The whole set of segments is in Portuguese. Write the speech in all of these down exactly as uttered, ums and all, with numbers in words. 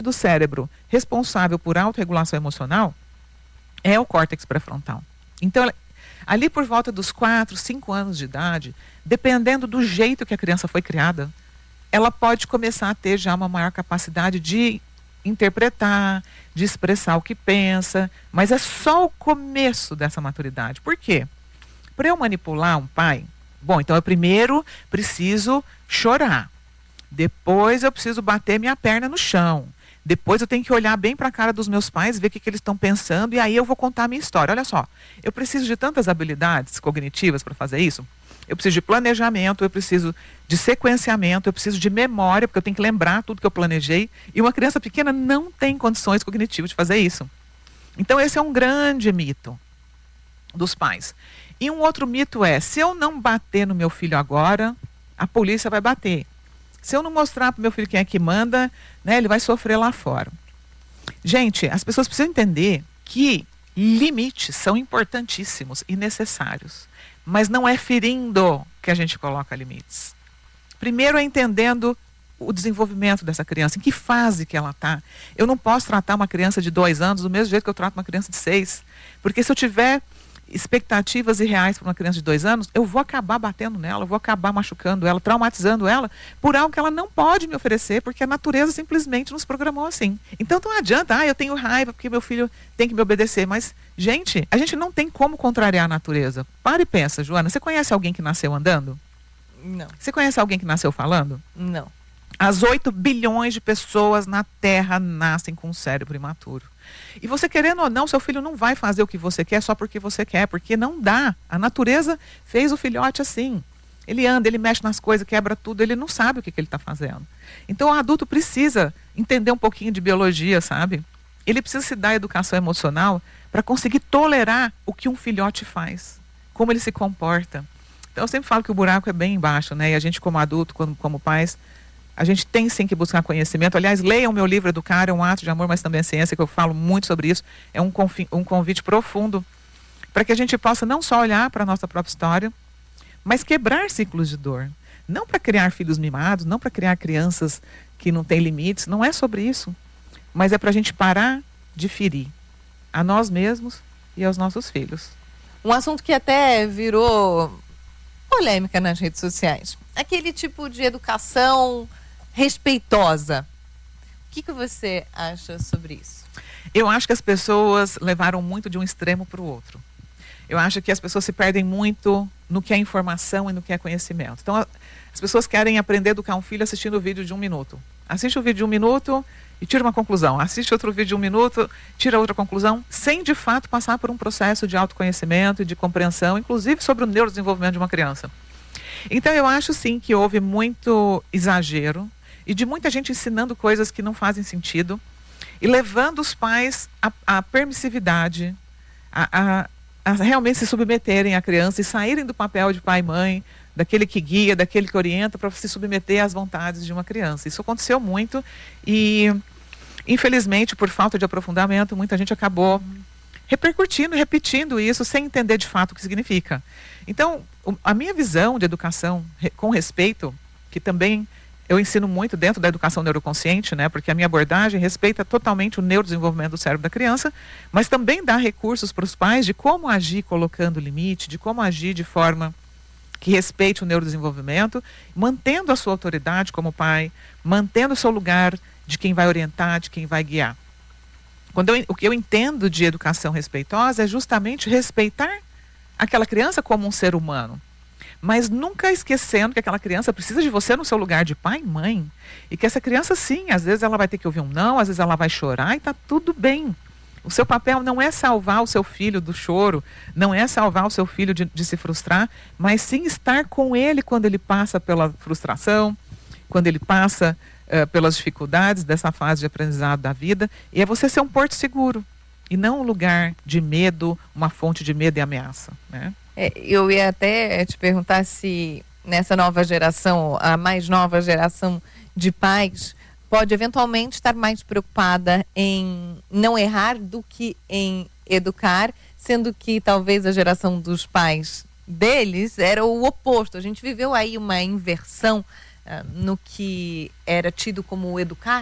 do cérebro responsável por autorregulação emocional é o córtex pré-frontal. Então, ela, ali por volta dos quatro, cinco anos de idade, dependendo do jeito que a criança foi criada, ela pode começar a ter já uma maior capacidade de interpretar, de expressar o que pensa, mas é só o começo dessa maturidade. Por quê? Para eu manipular um pai, bom, então eu primeiro preciso chorar, depois eu preciso bater minha perna no chão, depois eu tenho que olhar bem para a cara dos meus pais, ver o que, que eles estão pensando, e aí eu vou contar a minha história. Olha só, eu preciso de tantas habilidades cognitivas para fazer isso. Eu preciso de planejamento, eu preciso de sequenciamento, eu preciso de memória, porque eu tenho que lembrar tudo que eu planejei. E uma criança pequena não tem condições cognitivas de fazer isso. Então esse é um grande mito dos pais. E um outro mito é, se eu não bater no meu filho agora, a polícia vai bater. Se eu não mostrar para o meu filho quem é que manda, né, ele vai sofrer lá fora. Gente, as pessoas precisam entender que limites são importantíssimos e necessários. Mas não é ferindo que a gente coloca limites. Primeiro é entendendo o desenvolvimento dessa criança, em que fase que ela está. Eu não posso tratar uma criança de dois anos do mesmo jeito que eu trato uma criança de seis. Porque se eu tiver expectativas irreais para uma criança de dois anos, eu vou acabar batendo nela, eu vou acabar machucando ela, traumatizando ela, por algo que ela não pode me oferecer, porque a natureza simplesmente nos programou assim. Então não adianta, ah, eu tenho raiva porque meu filho tem que me obedecer, mas, gente, a gente não tem como contrariar a natureza. Para e pensa, Joana, você conhece alguém que nasceu andando? Não. Você conhece alguém que nasceu falando? Não. As oito bilhões de pessoas na Terra nascem com um cérebro imaturo. E você querendo ou não, seu filho não vai fazer o que você quer só porque você quer, porque não dá. A natureza fez o filhote assim. Ele anda, ele mexe nas coisas, quebra tudo, ele não sabe o que, que ele está fazendo. Então o adulto precisa entender um pouquinho de biologia, sabe? Ele precisa se dar educação emocional para conseguir tolerar o que um filhote faz, como ele se comporta. Então eu sempre falo que o buraco é bem embaixo, né? E a gente como adulto, como, como pais, a gente tem sim que buscar conhecimento. Aliás, leiam o meu livro Educar, é um ato de amor, mas também é ciência, que eu falo muito sobre isso. É um, confi- um convite profundo para que a gente possa não só olhar para a nossa própria história, mas quebrar ciclos de dor. Não para criar filhos mimados, não para criar crianças que não têm limites, não é sobre isso. Mas é para a gente parar de ferir a nós mesmos e aos nossos filhos. Um assunto que até virou polêmica nas redes sociais. Aquele tipo de educação respeitosa. O que, que você acha sobre isso? Eu acho que as pessoas levaram muito de um extremo para o outro. Eu acho que as pessoas se perdem muito no que é informação e no que é conhecimento. Então, a, as pessoas querem aprender a educar um filho assistindo o vídeo de um minuto. Assiste o vídeo de um minuto e tira uma conclusão. Assiste outro vídeo de um minuto, tira outra conclusão, sem de fato passar por um processo de autoconhecimento e de compreensão, inclusive sobre o neurodesenvolvimento de uma criança. Então, eu acho sim que houve muito exagero e de muita gente ensinando coisas que não fazem sentido e levando os pais à, à permissividade, a, a, a realmente se submeterem à criança e saírem do papel de pai e mãe, daquele que guia, daquele que orienta, para se submeter às vontades de uma criança. Isso aconteceu muito e, infelizmente, por falta de aprofundamento, muita gente acabou repercutindo, repetindo isso sem entender de fato o que significa. Então, a minha visão de educação com respeito, que também eu ensino muito dentro da educação neuroconsciente, né, porque a minha abordagem respeita totalmente o neurodesenvolvimento do cérebro da criança, mas também dá recursos para os pais de como agir colocando limite, de como agir de forma que respeite o neurodesenvolvimento, mantendo a sua autoridade como pai, mantendo o seu lugar de quem vai orientar, de quem vai guiar. Quando eu, o que eu entendo de educação respeitosa é justamente respeitar aquela criança como um ser humano, mas nunca esquecendo que aquela criança precisa de você no seu lugar de pai e mãe, e que essa criança sim, às vezes ela vai ter que ouvir um não, às vezes ela vai chorar e está tudo bem. O seu papel não é salvar o seu filho do choro, não é salvar o seu filho de, de se frustrar, mas sim estar com ele quando ele passa pela frustração, quando ele passa uh, pelas dificuldades dessa fase de aprendizado da vida, e é você ser um porto seguro, e não um lugar de medo, uma fonte de medo e ameaça, né? É, eu ia até te perguntar se nessa nova geração, a mais nova geração de pais, pode eventualmente estar mais preocupada em não errar do que em educar, sendo que talvez a geração dos pais deles era o oposto. A gente viveu aí uma inversão uh, no que era tido como educar.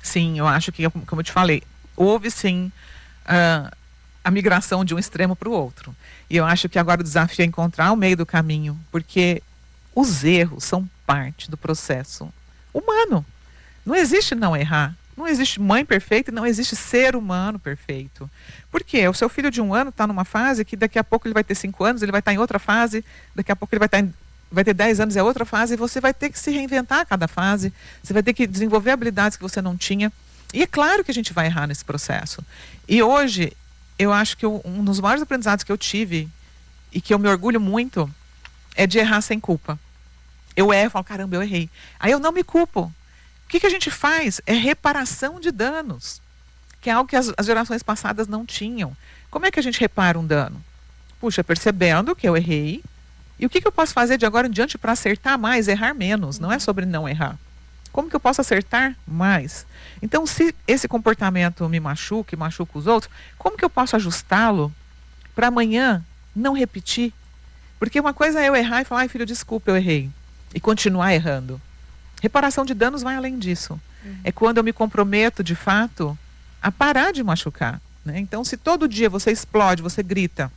Sim, eu acho que, como eu te falei, houve sim uh, a migração de um extremo para o outro. E eu acho que agora o desafio é encontrar o meio do caminho, porque os erros são parte do processo humano. Não existe não errar. Não existe mãe perfeita e não existe ser humano perfeito. Por quê? O seu filho de um ano está numa fase que daqui a pouco ele vai ter cinco anos, ele vai estar em outra fase, daqui a pouco ele vai estar em, vai ter dez anos, é outra fase, e você vai ter que se reinventar a cada fase, você vai ter que desenvolver habilidades que você não tinha. E é claro que a gente vai errar nesse processo. E hoje, eu acho que eu, um dos maiores aprendizados que eu tive, e que eu me orgulho muito, é de errar sem culpa. Eu erro, falo, caramba, eu errei. Aí eu não me culpo. O que, que a gente faz? É reparação de danos, que é algo que as, as gerações passadas não tinham. Como é que a gente repara um dano? Puxa, percebendo que eu errei, e o que, que eu posso fazer de agora em diante para acertar mais, errar menos? Não é sobre não errar. Como que eu posso acertar mais? Então, se esse comportamento me machuca e machuca os outros, como que eu posso ajustá-lo para amanhã não repetir? Porque uma coisa é eu errar e falar, ai filho, desculpa, eu errei, e continuar errando. Reparação de danos vai além disso. Uhum. É quando eu me comprometo, de fato, a parar de machucar. Né? Então, se todo dia você explode, você grita,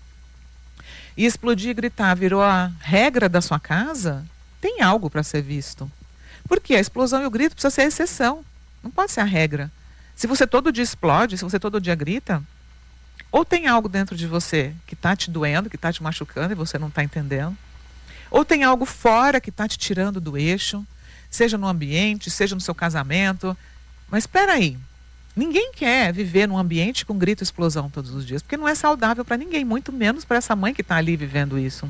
e explodir e gritar virou a regra da sua casa, tem algo para ser visto. Porque a explosão e o grito precisa ser a exceção, não pode ser a regra. Se você todo dia explode, se você todo dia grita, ou tem algo dentro de você que está te doendo, que está te machucando e você não está entendendo, ou tem algo fora que está te tirando do eixo, seja no ambiente, seja no seu casamento. Mas espera aí, ninguém quer viver num ambiente com grito e explosão todos os dias, porque não é saudável para ninguém, muito menos para essa mãe que está ali vivendo isso.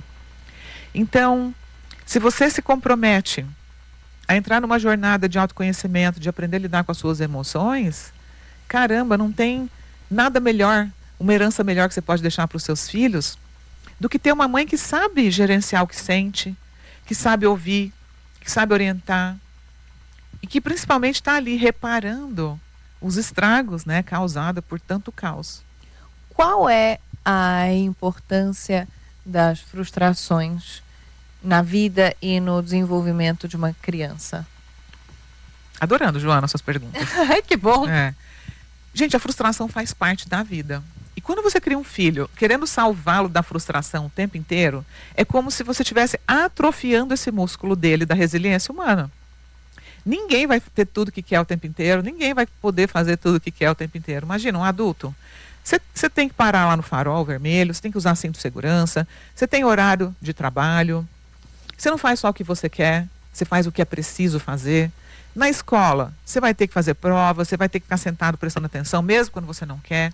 Então, se você se compromete a entrar numa jornada de autoconhecimento, de aprender a lidar com as suas emoções, caramba, não tem nada melhor, uma herança melhor que você pode deixar para os seus filhos, do que ter uma mãe que sabe gerenciar o que sente, que sabe ouvir, que sabe orientar, e que principalmente está ali reparando os estragos, né, causados por tanto caos. Qual é a importância das frustrações na vida e no desenvolvimento de uma criança? Adorando, Joana, suas perguntas. Ai, que bom! É. Gente, a frustração faz parte da vida. E quando você cria um filho querendo salvá-lo da frustração o tempo inteiro, é como se você estivesse atrofiando esse músculo dele, da resiliência humana. Ninguém vai ter tudo que quer o tempo inteiro, ninguém vai poder fazer tudo que quer o tempo inteiro. Imagina, um adulto. Você tem que parar lá no farol vermelho, você tem que usar cinto de segurança, você tem horário de trabalho, você não faz só o que você quer, você faz o que é preciso fazer. Na escola, você vai ter que fazer prova, você vai ter que ficar sentado prestando atenção, mesmo quando você não quer.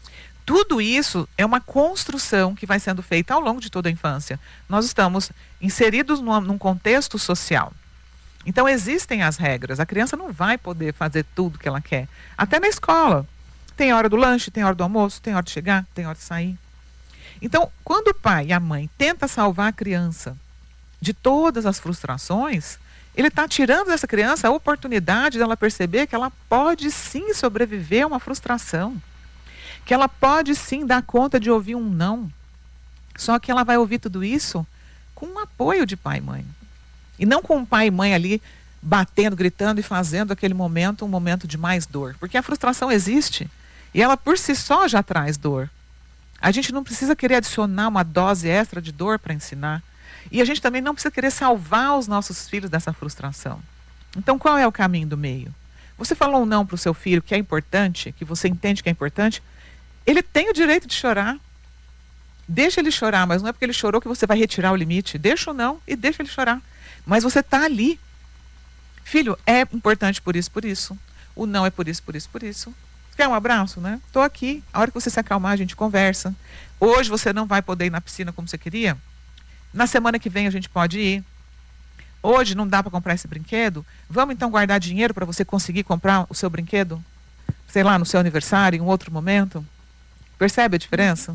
Tudo isso é uma construção que vai sendo feita ao longo de toda a infância. Nós estamos inseridos num, num contexto social. Então existem as regras. A criança não vai poder fazer tudo que ela quer. Até na escola. Tem a hora do lanche, tem a hora do almoço, tem a hora de chegar, tem a hora de sair. Então, quando o pai e a mãe tentam salvar a criança de todas as frustrações, ele está tirando dessa criança a oportunidade dela perceber que ela pode sim sobreviver a uma frustração. Que ela pode sim dar conta de ouvir um não. Só que ela vai ouvir tudo isso com um apoio de pai e mãe. E não com o pai e mãe ali batendo, gritando e fazendo aquele momento um momento de mais dor. Porque a frustração existe e ela por si só já traz dor. A gente não precisa querer adicionar uma dose extra de dor para ensinar. E a gente também não precisa querer salvar os nossos filhos dessa frustração. Então qual é o caminho do meio? Você falou um não para o seu filho que é importante, que você entende que é importante, ele tem o direito de chorar. Deixa ele chorar, mas não é porque ele chorou que você vai retirar o limite. Deixa ou não e deixa ele chorar. Mas você está ali. Filho, é importante por isso, por isso. O não é por isso, por isso, por isso. Quer um abraço, né? Estou aqui. A hora que você se acalmar, a gente conversa. Hoje você não vai poder ir na piscina como você queria. Na semana que vem a gente pode ir. Hoje não dá para comprar esse brinquedo. Vamos então guardar dinheiro para você conseguir comprar o seu brinquedo? Sei lá, no seu aniversário, em um outro momento? Percebe a diferença?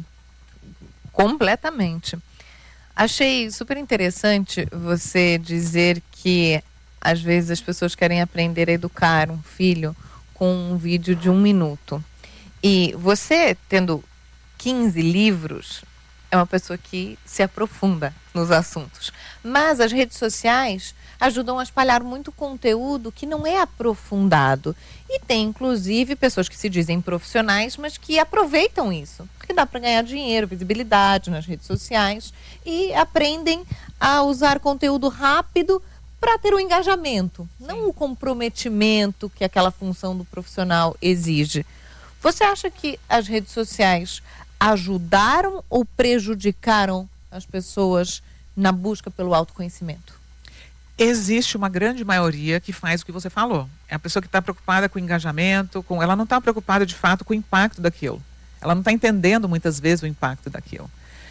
Completamente. Achei super interessante você dizer que às vezes as pessoas querem aprender a educar um filho com um vídeo de um minuto. E você, tendo quinze livros, é uma pessoa que se aprofunda nos assuntos. Mas as redes sociais ajudam a espalhar muito conteúdo que não é aprofundado. E tem, inclusive, pessoas que se dizem profissionais, mas que aproveitam isso. Porque dá para ganhar dinheiro, visibilidade nas redes sociais e aprendem a usar conteúdo rápido para ter o engajamento, não o comprometimento que aquela função do profissional exige. Você acha que as redes sociais ajudaram ou prejudicaram as pessoas na busca pelo autoconhecimento? Existe uma grande maioria que faz o que você falou. É a pessoa que está preocupada com o engajamento, com... ela não está preocupada de fato com o impacto daquilo. Ela não está entendendo muitas vezes o impacto daquilo.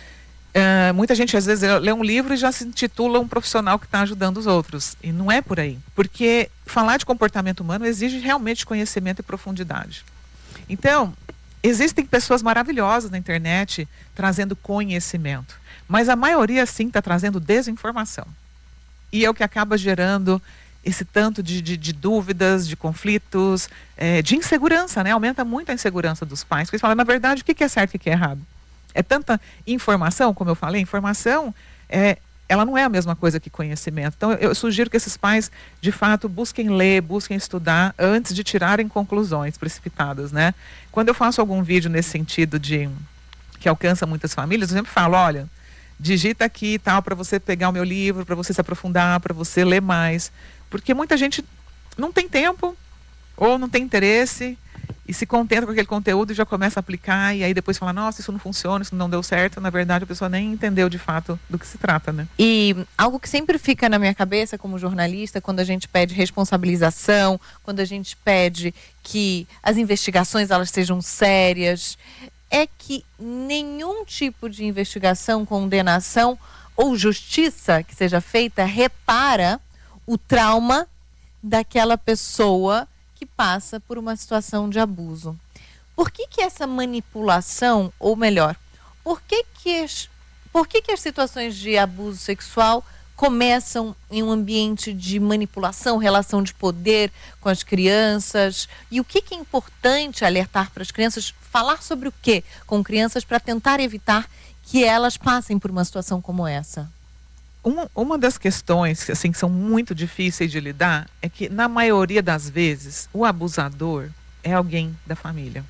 Uh, muita gente às vezes lê um livro e já se intitula um profissional que está ajudando os outros. E não é por aí. Porque falar de comportamento humano exige realmente conhecimento e profundidade. Então, existem pessoas maravilhosas na internet trazendo conhecimento. Mas a maioria, sim, está trazendo desinformação. E é o que acaba gerando esse tanto de, de, de dúvidas, de conflitos, é, de insegurança, né? Aumenta muito a insegurança dos pais. Porque eles falam, na verdade, o que é certo e o que é errado? É tanta informação, como eu falei, informação, é, ela não é a mesma coisa que conhecimento. Então, eu sugiro que esses pais, de fato, busquem ler, busquem estudar, antes de tirarem conclusões precipitadas, né? Quando eu faço algum vídeo nesse sentido de que alcança muitas famílias, eu sempre falo, olha, digita aqui e tal, para você pegar o meu livro, para você se aprofundar, para você ler mais. Porque muita gente não tem tempo, ou não tem interesse, e se contenta com aquele conteúdo e já começa a aplicar, e aí depois fala, nossa, isso não funciona, isso não deu certo. Na verdade, a pessoa nem entendeu de fato do que se trata, né? E algo que sempre fica na minha cabeça como jornalista, quando a gente pede responsabilização, quando a gente pede que as investigações elas sejam sérias, é que nenhum tipo de investigação, condenação ou justiça que seja feita repara o trauma daquela pessoa que passa por uma situação de abuso. Por que que essa manipulação, ou melhor, por que que as, por que que as situações de abuso sexual começam em um ambiente de manipulação, relação de poder com as crianças? E o que que é importante alertar para as crianças? Falar sobre o quê com crianças para tentar evitar que elas passem por uma situação como essa? Uma, uma das questões assim, que são muito difíceis de lidar é que, na maioria das vezes, o abusador é alguém da família.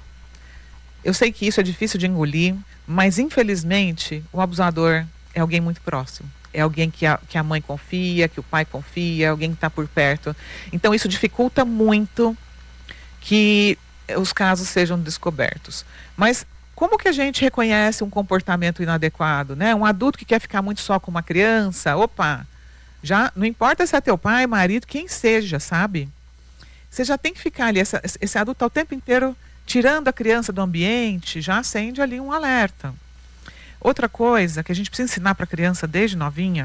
Eu sei que isso é difícil de engolir, mas, infelizmente, o abusador é alguém muito próximo. É alguém que a, que a mãe confia, que o pai confia, é alguém que está por perto. Então, isso dificulta muito que os casos sejam descobertos. Mas como que a gente reconhece um comportamento inadequado, né? Um adulto que quer ficar muito só com uma criança, opa, já não importa se é teu pai, marido, quem seja, sabe? Você já tem que ficar ali, essa, esse adulto está o tempo inteiro tirando a criança do ambiente, já acende ali um alerta. Outra coisa que a gente precisa ensinar para a criança desde novinha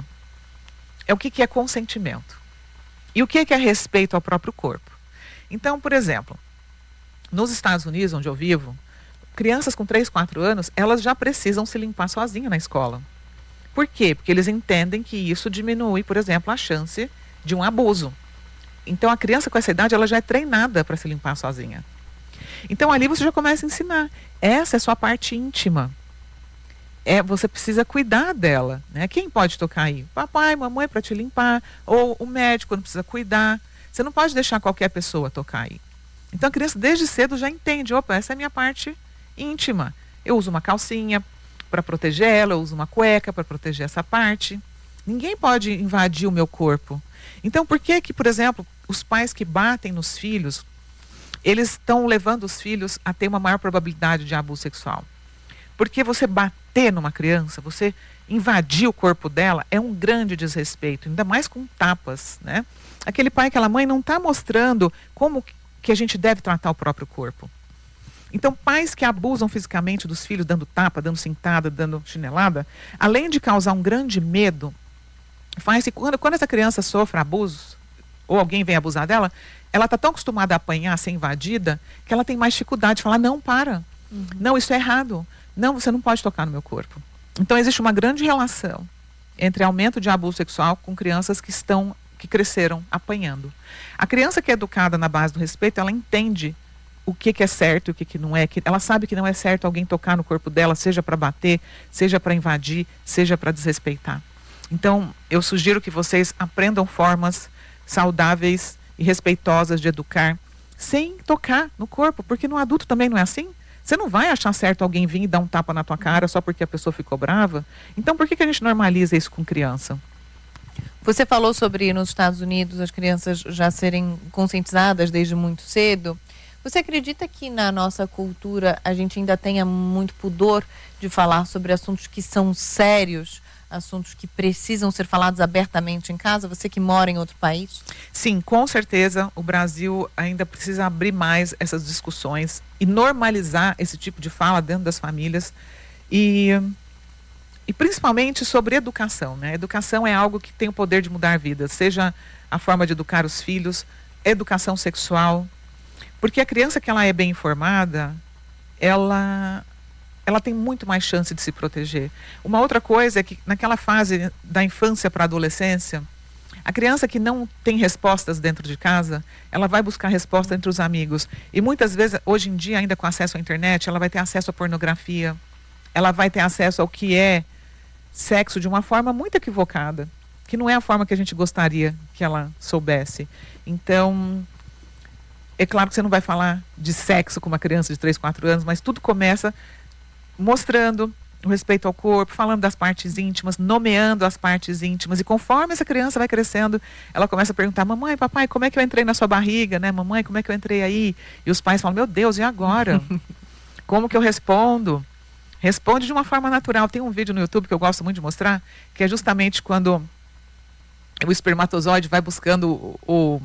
é o que, que é consentimento. E o que, que é respeito ao próprio corpo. Então, por exemplo, nos Estados Unidos, onde eu vivo, crianças com três, quatro anos, elas já precisam se limpar sozinhas na escola. Por quê? Porque eles entendem que isso diminui, por exemplo, a chance de um abuso. Então, a criança com essa idade, ela já é treinada para se limpar sozinha. Então, ali você já começa a ensinar. Essa é a sua parte íntima. É, você precisa cuidar dela, né? Quem pode tocar aí? Papai, mamãe para te limpar, ou o médico quando precisa cuidar. Você não pode deixar qualquer pessoa tocar aí. Então, a criança desde cedo já entende, opa, essa é a minha parte íntima. Eu uso uma calcinha para proteger ela, eu uso uma cueca para proteger essa parte. Ninguém pode invadir o meu corpo. Então, por que que, por exemplo, os pais que batem nos filhos, eles estão levando os filhos a ter uma maior probabilidade de abuso sexual? Porque você bater numa criança, você invadir o corpo dela, é um grande desrespeito, ainda mais com tapas, né? Aquele pai, aquela mãe não está mostrando como que a gente deve tratar o próprio corpo. Então, pais que abusam fisicamente dos filhos, dando tapa, dando cintada, dando chinelada, além de causar um grande medo, faz que quando, quando essa criança sofre abusos, ou alguém vem abusar dela, ela está tão acostumada a apanhar, a ser invadida, que ela tem mais dificuldade de falar, não, para, uhum. Não, isso é errado, não, você não pode tocar no meu corpo. Então, existe uma grande relação entre aumento de abuso sexual com crianças que estão, que cresceram apanhando. A criança que é educada na base do respeito, ela entende o que, que é certo e o que, que não é. Que ela sabe que não é certo alguém tocar no corpo dela, seja para bater, seja para invadir, seja para desrespeitar. Então, eu sugiro que vocês aprendam formas saudáveis e respeitosas de educar, sem tocar no corpo, porque no adulto também não é assim. Você não vai achar certo alguém vir e dar um tapa na tua cara só porque a pessoa ficou brava. Então, por que, que a gente normaliza isso com criança? Você falou sobre nos Estados Unidos as crianças já serem conscientizadas desde muito cedo. Você acredita que na nossa cultura a gente ainda tenha muito pudor de falar sobre assuntos que são sérios, assuntos que precisam ser falados abertamente em casa? Você que mora em outro país? Sim, com certeza o Brasil ainda precisa abrir mais essas discussões e normalizar esse tipo de fala dentro das famílias e, e principalmente sobre educação, né? Educação é algo que tem o poder de mudar vidas, seja a forma de educar os filhos, educação sexual, porque a criança que ela é bem informada, ela... ela tem muito mais chance de se proteger. Uma outra coisa é que naquela fase da infância para a adolescência, a criança que não tem respostas dentro de casa, ela vai buscar resposta entre os amigos. E muitas vezes, hoje em dia, ainda com acesso à internet, ela vai ter acesso à pornografia, ela vai ter acesso ao que é sexo de uma forma muito equivocada, que não é a forma que a gente gostaria que ela soubesse. Então, é claro que você não vai falar de sexo com uma criança de três, quatro anos, mas tudo começa mostrando o respeito ao corpo, falando das partes íntimas, nomeando as partes íntimas. E conforme essa criança vai crescendo, ela começa a perguntar: mamãe, papai, como é que eu entrei na sua barriga, né? Mamãe, como é que eu entrei aí? E os pais falam: meu Deus, e agora? Como que eu respondo? Responde de uma forma natural. Tem um vídeo no YouTube que eu gosto muito de mostrar, que é justamente quando o espermatozoide vai buscando o,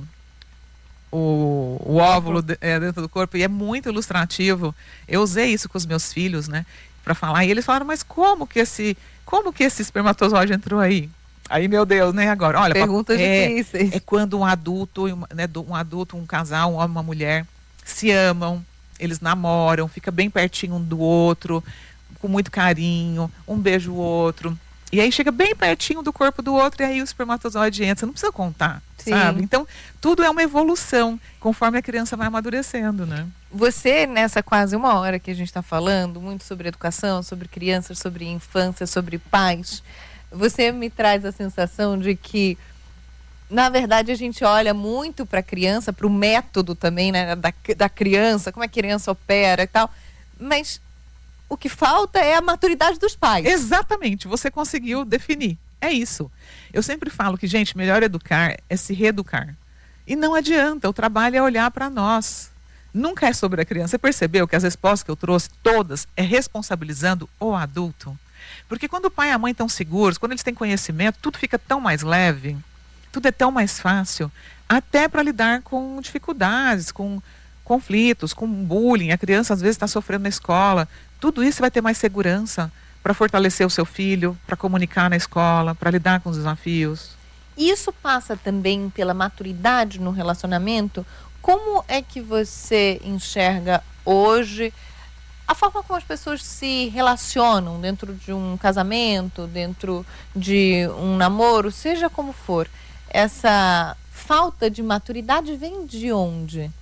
o, o óvulo de, é, dentro do corpo, e é muito ilustrativo. Eu usei isso com os meus filhos, né, para falar, e eles falaram: mas como que esse, como que esse espermatozoide entrou aí? Aí, meu Deus, né, agora, olha, perguntas é, difíceis. É quando um adulto, né, um adulto, um casal, um homem e uma mulher se amam, eles namoram, fica bem pertinho um do outro, com muito carinho, um beija o outro, e aí chega bem pertinho do corpo do outro, e aí o espermatozoide entra. Você não precisa contar, Sim. sabe? Então, tudo é uma evolução, conforme a criança vai amadurecendo, né? Você, nessa quase uma hora que a gente está falando, muito sobre educação, sobre crianças, sobre infância, sobre pais, você me traz a sensação de que, na verdade, a gente olha muito para a criança, para o método também, né, da, da criança, como a criança opera e tal, mas o que falta é a maturidade dos pais. Exatamente, você conseguiu definir. É isso. Eu sempre falo que, gente, melhor educar é se reeducar. E não adianta, o trabalho é olhar para nós. Nunca é sobre a criança. Você percebeu que as respostas que eu trouxe, todas, é responsabilizando o adulto? Porque quando o pai e a mãe estão seguros, quando eles têm conhecimento, tudo fica tão mais leve, tudo é tão mais fácil, até para lidar com dificuldades, com conflitos, com bullying. A criança às vezes está sofrendo na escola. Tudo isso vai ter mais segurança para fortalecer o seu filho, para comunicar na escola, para lidar com os desafios. Isso passa também pela maturidade no relacionamento? Como é que você enxerga hoje a forma como as pessoas se relacionam dentro de um casamento, dentro de um namoro, seja como for? Essa falta de maturidade vem de onde?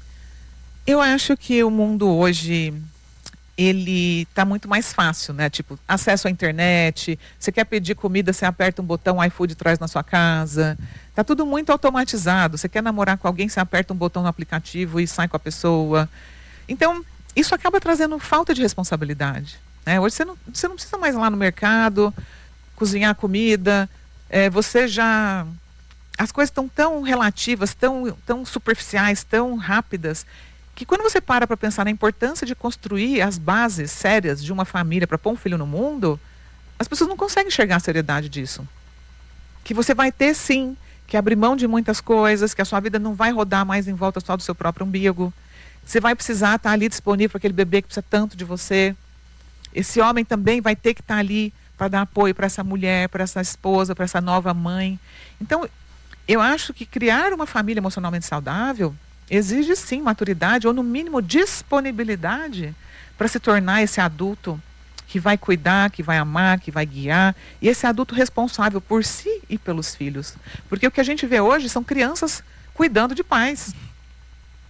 Eu acho que o mundo hoje, ele está muito mais fácil, né? Tipo, acesso à internet, você quer pedir comida, você aperta um botão, o iFood traz na sua casa. Tá tudo muito automatizado. Você quer namorar com alguém, você aperta um botão no aplicativo e sai com a pessoa. Então, isso acaba trazendo falta de responsabilidade, né? Hoje você não, você não precisa mais ir lá no mercado, cozinhar comida, é, você já... As coisas estão tão relativas, tão, tão superficiais, tão rápidas, que quando você para para pensar na importância de construir as bases sérias de uma família para pôr um filho no mundo, as pessoas não conseguem enxergar a seriedade disso. Que você vai ter, sim, que abrir mão de muitas coisas, que a sua vida não vai rodar mais em volta só do seu próprio umbigo. Você vai precisar estar ali disponível para aquele bebê que precisa tanto de você. Esse homem também vai ter que estar ali para dar apoio para essa mulher, para essa esposa, para essa nova mãe. Então, eu acho que criar uma família emocionalmente saudável exige sim maturidade, ou no mínimo disponibilidade para se tornar esse adulto que vai cuidar, que vai amar, que vai guiar, e esse adulto responsável por si e pelos filhos. Porque o que a gente vê hoje são crianças cuidando de pais.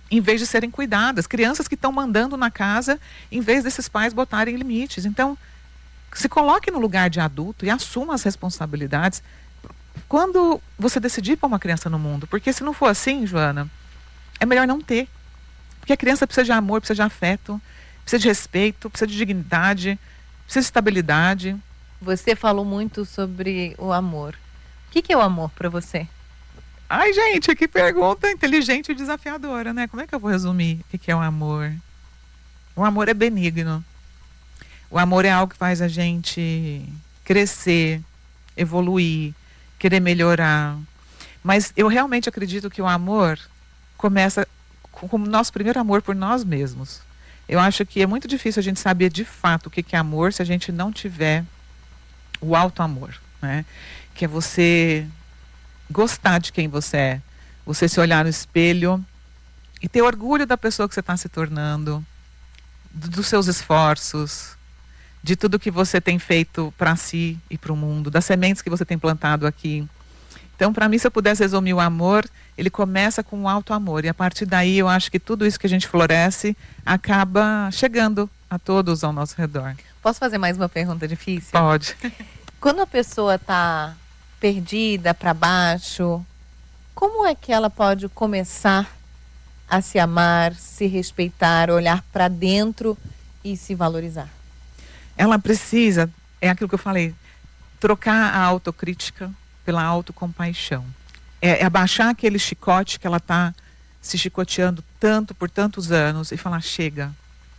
em vez de serem cuidadas. Crianças que estão mandando na casa, em vez desses pais botarem limites. Então, se coloque no lugar de adulto e assuma as responsabilidades quando você decidir pôr uma criança no mundo. Porque se não for assim, Joana, é melhor não ter. Porque a criança precisa de amor, precisa de afeto, precisa de respeito, precisa de dignidade, precisa de estabilidade. Você falou muito sobre o amor. O que, que é o amor para você? Ai, gente, que pergunta inteligente e desafiadora, né? Como é que eu vou resumir o que é o amor? O amor é benigno. O amor é algo que faz a gente crescer, evoluir, querer melhorar. Mas eu realmente acredito que o amor começa com o nosso primeiro amor por nós mesmos. Eu acho que é muito difícil a gente saber de fato o que é amor se a gente não tiver o auto-amor, né? Que é você gostar de quem você é, você se olhar no espelho e ter orgulho da pessoa que você está se tornando, do, dos seus esforços, de tudo que você tem feito para si e para o mundo, das sementes que você tem plantado aqui. Então, para mim, se eu pudesse resumir o amor, ele começa com o auto-amor, e a partir daí eu acho que tudo isso que a gente floresce acaba chegando a todos ao nosso redor. Posso fazer mais uma pergunta difícil? Pode. Quando a pessoa está perdida, para baixo, como é que ela pode começar a se amar, se respeitar, olhar para dentro e se valorizar? Ela precisa, é aquilo que eu falei, trocar a autocrítica pela autocompaixão. É, é abaixar aquele chicote que ela está se chicoteando tanto por tantos anos e falar, chega,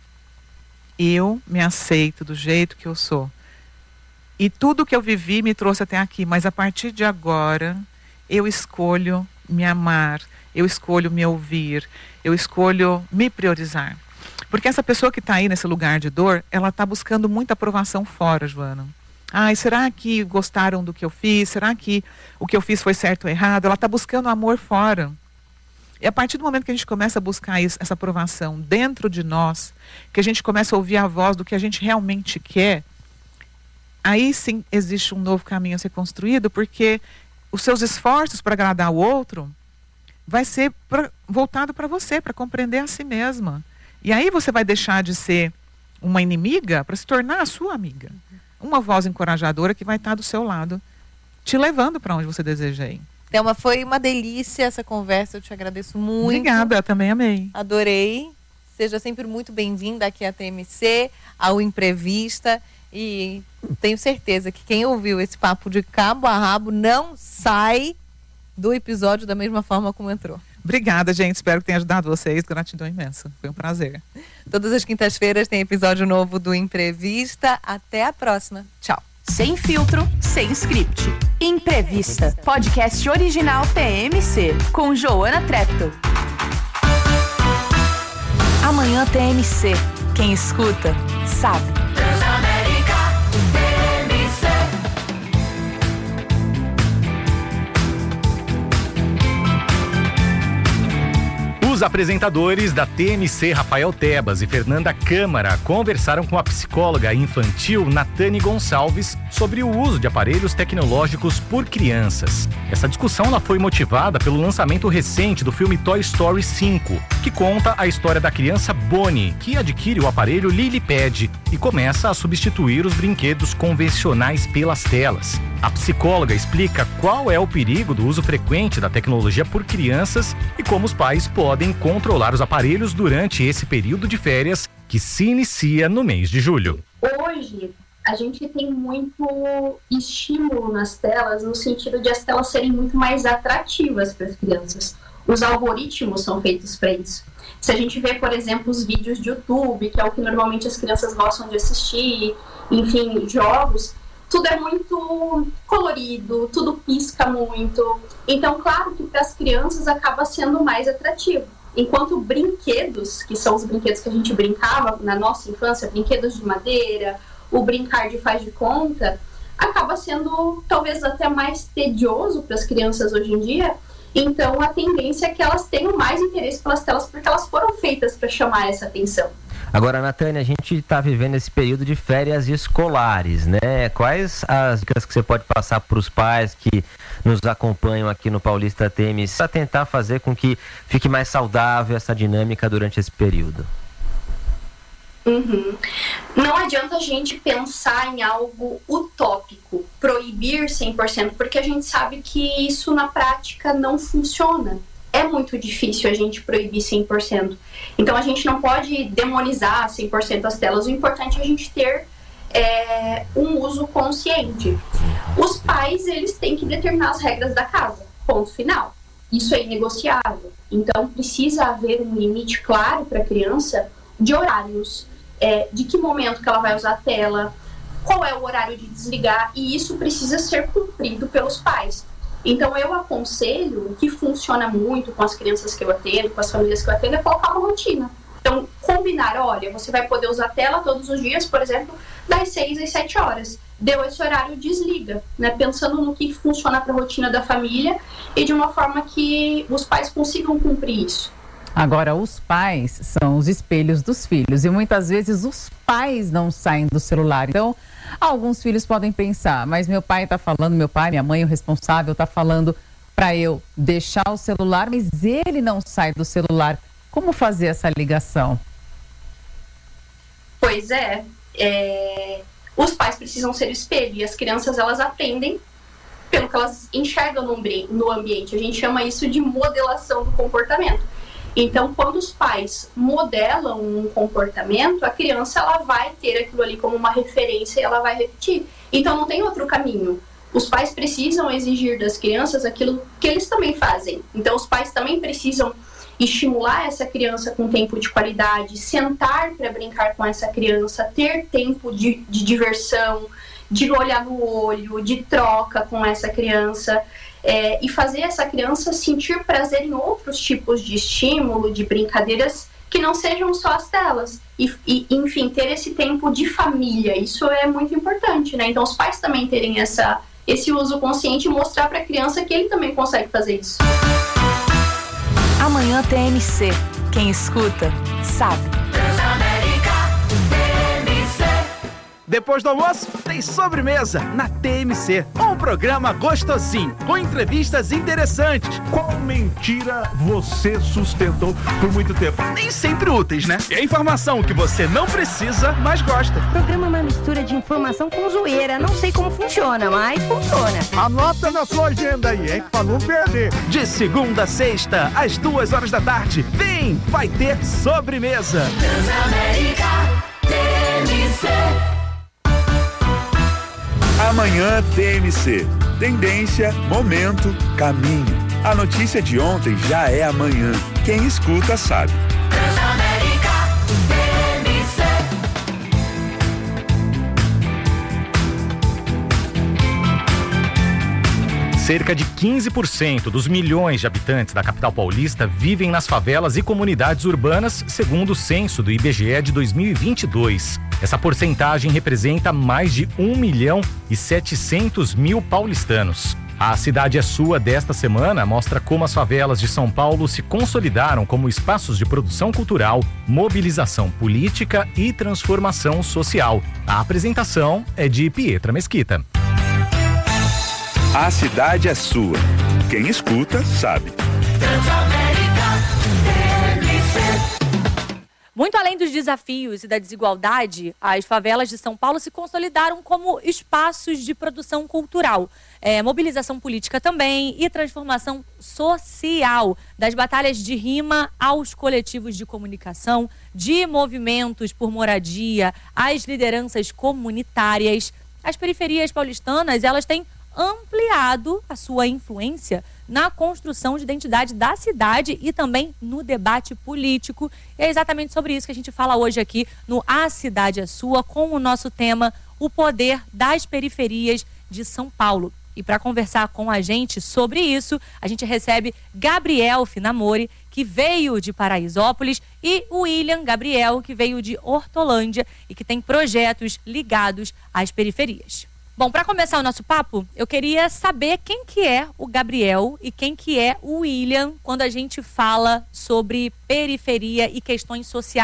eu me aceito do jeito que eu sou. E tudo que eu vivi me trouxe até aqui, mas a partir de agora, eu escolho me amar, eu escolho me ouvir, eu escolho me priorizar. Porque essa pessoa que está aí nesse lugar de dor, ela está buscando muita aprovação fora, Joana. Ai, será que gostaram do que eu fiz? Será que o que eu fiz foi certo ou errado? Ela está buscando amor fora. E a partir do momento que a gente começa a buscar isso, essa aprovação dentro de nós, que a gente começa a ouvir a voz do que a gente realmente quer, aí sim existe um novo caminho a ser construído, porque os seus esforços para agradar o outro vai ser pra, voltado para você, para compreender a si mesma. E aí você vai deixar de ser uma inimiga para se tornar a sua amiga. Uma voz encorajadora que vai estar do seu lado, te levando para onde você deseja ir. Thelma, foi uma delícia essa conversa, eu te agradeço muito. Obrigada, eu também amei. Adorei. Seja sempre muito bem-vinda aqui à T M C, ao Imprevista. E tenho certeza que quem ouviu esse papo de cabo a rabo não sai do episódio da mesma forma como entrou. Obrigada, gente. Espero que tenha ajudado vocês. Gratidão imensa. Foi um prazer. Todas as quintas-feiras tem episódio novo do Imprevista. Até a próxima. Tchau. Sem filtro, sem script. Imprevista. Podcast original T M C. Com Joana Treptow. Amanhã T M C. Quem escuta, sabe. Os apresentadores da T M C, Rafael Tebas e Fernanda Câmara, conversaram com a psicóloga infantil Natane Gonçalves sobre o uso de aparelhos tecnológicos por crianças. Essa discussão ela foi motivada pelo lançamento recente do filme Toy Story cinco, que conta a história da criança Bonnie, que adquire o aparelho LilyPad e começa a substituir os brinquedos convencionais pelas telas. A psicóloga explica qual é o perigo do uso frequente da tecnologia por crianças e como os pais podem controlar os aparelhos durante esse período de férias que se inicia no mês de julho. Hoje, a gente tem muito estímulo nas telas, no sentido de as telas serem muito mais atrativas para as crianças. Os algoritmos são feitos para isso. Se a gente vê, por exemplo, os vídeos de YouTube, que é o que normalmente as crianças gostam de assistir, enfim, jogos, tudo é muito colorido, tudo pisca muito. Então, claro que para as crianças acaba sendo mais atrativo. Enquanto brinquedos, que são os brinquedos que a gente brincava na nossa infância, brinquedos de madeira, o brincar de faz de conta, acaba sendo talvez até mais tedioso para as crianças hoje em dia. Então, a tendência é que elas tenham mais interesse pelas telas, porque elas foram feitas para chamar essa atenção. Agora, Natânia, a gente está vivendo esse período de férias escolares, né? Quais as dicas que você pode passar para os pais que nos acompanham aqui no Paulista T M C para tentar fazer com que fique mais saudável essa dinâmica durante esse período? Uhum. Não adianta a gente pensar em algo utópico, proibir cem por cento, porque a gente sabe que isso na prática não funciona. É muito difícil a gente proibir cem por cento. Então a gente não pode demonizar cem por cento as telas. O importante é a gente ter é, um uso consciente. Os pais, eles têm que determinar as regras da casa. Ponto final. Isso é inegociável. Então precisa haver um limite claro para a criança de horários, é, de que momento que ela vai usar a tela, qual é o horário de desligar, e isso precisa ser cumprido pelos pais. Então eu aconselho, que funciona muito com as crianças que eu atendo, com as famílias que eu atendo, é colocar uma rotina. Então combinar, olha, você vai poder usar a tela todos os dias, por exemplo, das seis às sete horas. Deu esse horário, desliga, né? Pensando no que funciona para a rotina da família e de uma forma que os pais consigam cumprir isso. Agora, os pais são os espelhos dos filhos e muitas vezes os pais não saem do celular. Então, alguns filhos podem pensar, mas meu pai está falando, meu pai, minha mãe, o responsável, está falando para eu deixar o celular, mas ele não sai do celular. Como fazer essa ligação? Pois é, é... os pais precisam ser espelho e as crianças, elas aprendem pelo que elas enxergam no ambiente. A gente chama isso de modelação do comportamento. Então, quando os pais modelam um comportamento, a criança ela vai ter aquilo ali como uma referência e ela vai repetir. Então, não tem outro caminho. Os pais precisam exigir das crianças aquilo que eles também fazem. Então, os pais também precisam estimular essa criança com tempo de qualidade, sentar para brincar com essa criança, ter tempo de, de diversão, de olhar no olho, de troca com essa criança. É, e fazer essa criança sentir prazer em outros tipos de estímulo, de brincadeiras que não sejam só as telas. E, e, enfim, ter esse tempo de família, isso é muito importante, né? Então, os pais também terem essa, esse uso consciente e mostrar para a criança que ele também consegue fazer isso. Amanhã T M C. Quem escuta, sabe. Depois do almoço, tem sobremesa na T M C. Um programa gostosinho, com entrevistas interessantes. Qual mentira você sustentou por muito tempo? Nem sempre úteis, né? É informação que você não precisa, mas gosta. O programa é uma mistura de informação com zoeira. Não sei como funciona, mas funciona. Anota na sua agenda aí, hein? Pra não perder. De segunda a sexta, às duas horas da tarde. Vem, vai ter sobremesa. Transamérica T M C. Amanhã T M C. Tendência, momento, caminho. A notícia de ontem já é amanhã. Quem escuta sabe. Transamérica T M C. Cerca de quinze por cento dos milhões de habitantes da capital paulista vivem nas favelas e comunidades urbanas, segundo o censo do I B G E de dois mil e vinte e dois. Essa porcentagem representa mais de um milhão e setecentos mil paulistanos. A Cidade é Sua desta semana mostra como as favelas de São Paulo se consolidaram como espaços de produção cultural, mobilização política e transformação social. A apresentação é de Pietra Mesquita. A Cidade é Sua. Quem escuta, sabe. Muito além dos desafios e da desigualdade, as favelas de São Paulo se consolidaram como espaços de produção cultural, é, mobilização política também e transformação social, das batalhas de rima aos coletivos de comunicação, de movimentos por moradia, às lideranças comunitárias. As periferias paulistanas, elas têm ampliado a sua influência na construção de identidade da cidade e também no debate político. E é exatamente sobre isso que a gente fala hoje aqui no A Cidade é Sua, com o nosso tema O Poder das Periferias de São Paulo. E para conversar com a gente sobre isso, a gente recebe Gabriel Finamori, que veio de Paraisópolis, e o William Gabriel, que veio de Hortolândia e que tem projetos ligados às periferias. Bom, para começar o nosso papo, eu queria saber quem que é o Gabriel e quem que é o William quando a gente fala sobre periferia e questões sociais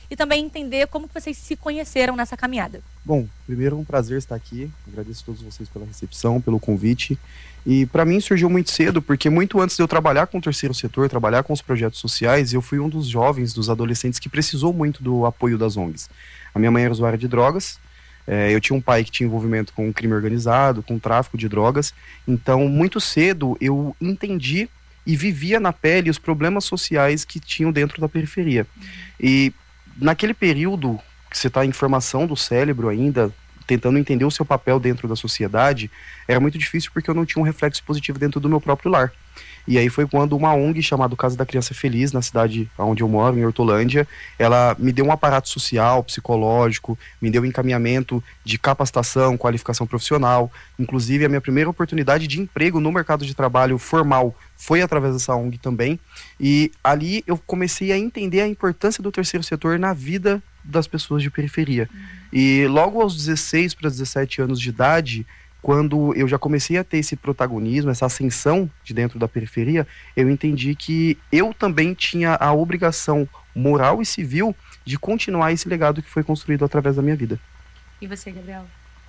e também entender como que vocês se conheceram nessa caminhada. Bom, primeiro é um prazer estar aqui, agradeço a todos vocês pela recepção, pelo convite, e para mim surgiu muito cedo, porque muito antes de eu trabalhar com o terceiro setor, trabalhar com os projetos sociais, eu fui um dos jovens, dos adolescentes que precisou muito do apoio das O N Gs. A minha mãe era usuária de drogas, é, eu tinha um pai que tinha envolvimento com crime organizado, com tráfico de drogas, então muito cedo eu entendi e vivia na pele os problemas sociais que tinham dentro da periferia. E naquele período que você está em formação do cérebro ainda, tentando entender o seu papel dentro da sociedade, era muito difícil porque eu não tinha um reflexo positivo dentro do meu próprio lar. E aí foi quando uma O N G chamada Casa da Criança Feliz, na cidade onde eu moro, em Hortolândia, ela me deu um aparato social, psicológico, me deu encaminhamento de capacitação, qualificação profissional. Inclusive, a minha primeira oportunidade de emprego no mercado de trabalho formal foi através dessa O N G também. E ali eu comecei a entender a importância do terceiro setor na vida das pessoas de periferia. E logo aos dezesseis para dezessete anos de idade, quando eu já comecei a ter esse protagonismo, essa ascensão de dentro da periferia, eu entendi que eu também tinha a obrigação moral e civil de continuar esse legado que foi construído através da minha vida. E você, Gabriel?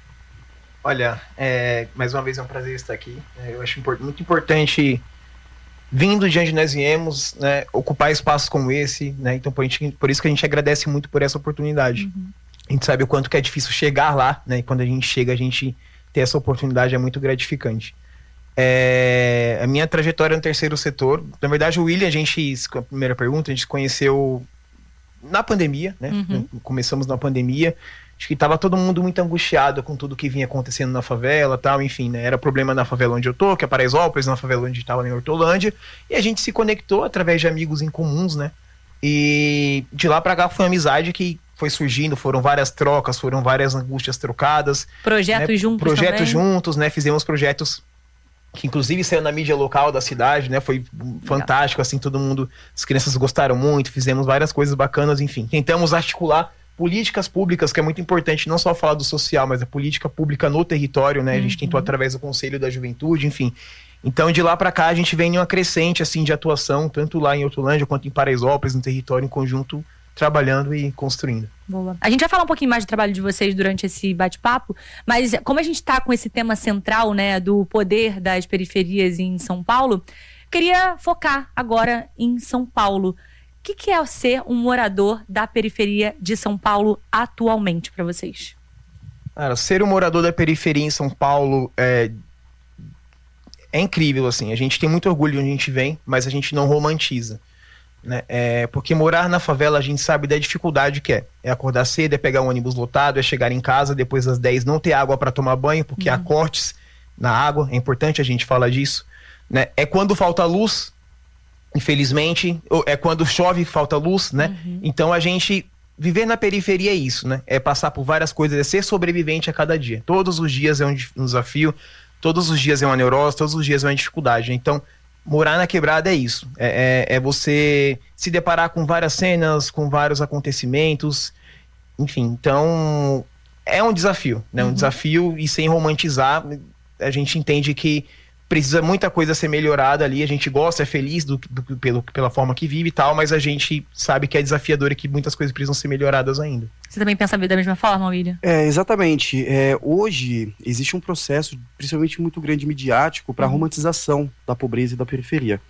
Olha, é, mais uma vez é um prazer estar aqui. É, eu acho import- muito importante, vindo de onde nós viemos, né, ocupar espaços como esse, né, então por, gente, por isso que a gente agradece muito por essa oportunidade. Uhum. A gente sabe o quanto que é difícil chegar lá, né, e quando a gente chega, a gente ter essa oportunidade é muito gratificante. É, a minha trajetória no terceiro setor, na verdade o William, a gente, a primeira pergunta, a gente se conheceu na pandemia, né? Uhum. Começamos na pandemia, acho que estava todo mundo muito angustiado com tudo que vinha acontecendo na favela, tal, enfim, né? Era problema na favela onde eu tô, que é Paraisópolis, na favela onde estava em Hortolândia, e a gente se conectou através de amigos em comuns, né? E de lá pra cá foi uma amizade que foi surgindo, foram várias trocas, foram várias angústias trocadas. Projetos né? juntos Projetos também. juntos, né? Fizemos projetos que inclusive saiu na mídia local da cidade, né? Foi fantástico, assim, todo mundo, as crianças gostaram muito, fizemos várias coisas bacanas, enfim. Tentamos articular políticas públicas, que é muito importante, não só falar do social, mas a política pública no território, né? A gente uhum. tentou através do Conselho da Juventude, enfim. Então, de lá para cá, a gente vem em uma crescente, assim, de atuação, tanto lá em Hortolândia quanto em Paraisópolis, no território em conjunto, trabalhando e construindo. Boa. A gente vai falar um pouquinho mais do trabalho de vocês durante esse bate-papo, mas como a gente está com esse tema central, né, do poder das periferias em São Paulo, queria focar agora em São Paulo. O que, que é ser um morador da periferia de São Paulo atualmente para vocês? Cara, ser um morador da periferia em São Paulo é, é incrível, assim. A gente tem muito orgulho de onde a gente vem, mas a gente não romantiza. Né? É, porque morar na favela a gente sabe da dificuldade que é. É acordar cedo, é pegar um ônibus lotado, é chegar em casa depois das dez, não ter água para tomar banho, porque uhum. há cortes na água, é importante a gente falar disso. Né? É quando falta luz, infelizmente, é quando chove falta luz, né? Uhum. Então a gente, viver na periferia é isso, né? É passar por várias coisas, é ser sobrevivente a cada dia. Todos os dias é um desafio, todos os dias é uma neurose, todos os dias é uma dificuldade. Então, morar na quebrada é isso, é, é, é você se deparar com várias cenas, com vários acontecimentos, enfim, então é um desafio, né? Uhum. Um desafio, e sem romantizar, a gente entende que precisa muita coisa ser melhorada ali, a gente gosta, é feliz do, do, pelo, pela forma que vive e tal, mas a gente sabe que é desafiador e que muitas coisas precisam ser melhoradas ainda. Você também pensa da mesma forma, William? É, exatamente. É, hoje existe um processo, principalmente muito grande midiático, para a uhum. romantização da pobreza e da periferia.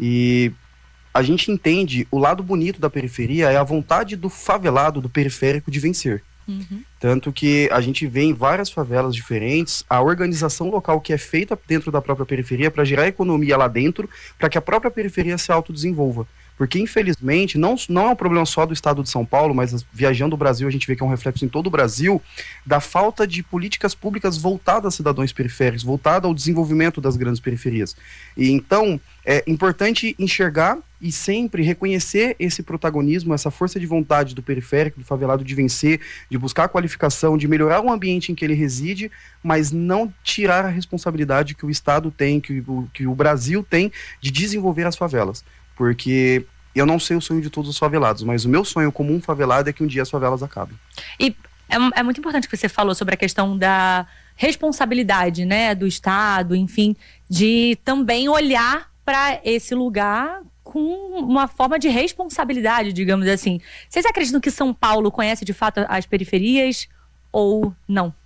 E a gente entende, o lado bonito da periferia é a vontade do favelado, do periférico, de vencer. Uhum. Tanto que a gente vê em várias favelas diferentes a organização local que é feita dentro da própria periferia para gerar economia lá dentro, para que a própria periferia se autodesenvolva. Porque, infelizmente, não, não é um problema só do estado de São Paulo, mas viajando o Brasil, a gente vê que é um reflexo em todo o Brasil, da falta de políticas públicas voltadas a cidadãos periféricos, voltadas ao desenvolvimento das grandes periferias. E então, é importante enxergar e sempre reconhecer esse protagonismo, essa força de vontade do periférico, do favelado de vencer, de buscar a qualificação, de melhorar o ambiente em que ele reside, mas não tirar a responsabilidade que o Estado tem, que o, que o Brasil tem de desenvolver as favelas. Porque eu não sei o sonho de todos os favelados, mas o meu sonho como um favelado é que um dia as favelas acabem. E é, é muito importante que você falou sobre a questão da responsabilidade, né, do Estado, enfim, de também olhar para esse lugar com uma forma de responsabilidade, digamos assim. Vocês acreditam que São Paulo conhece de fato as periferias ou não?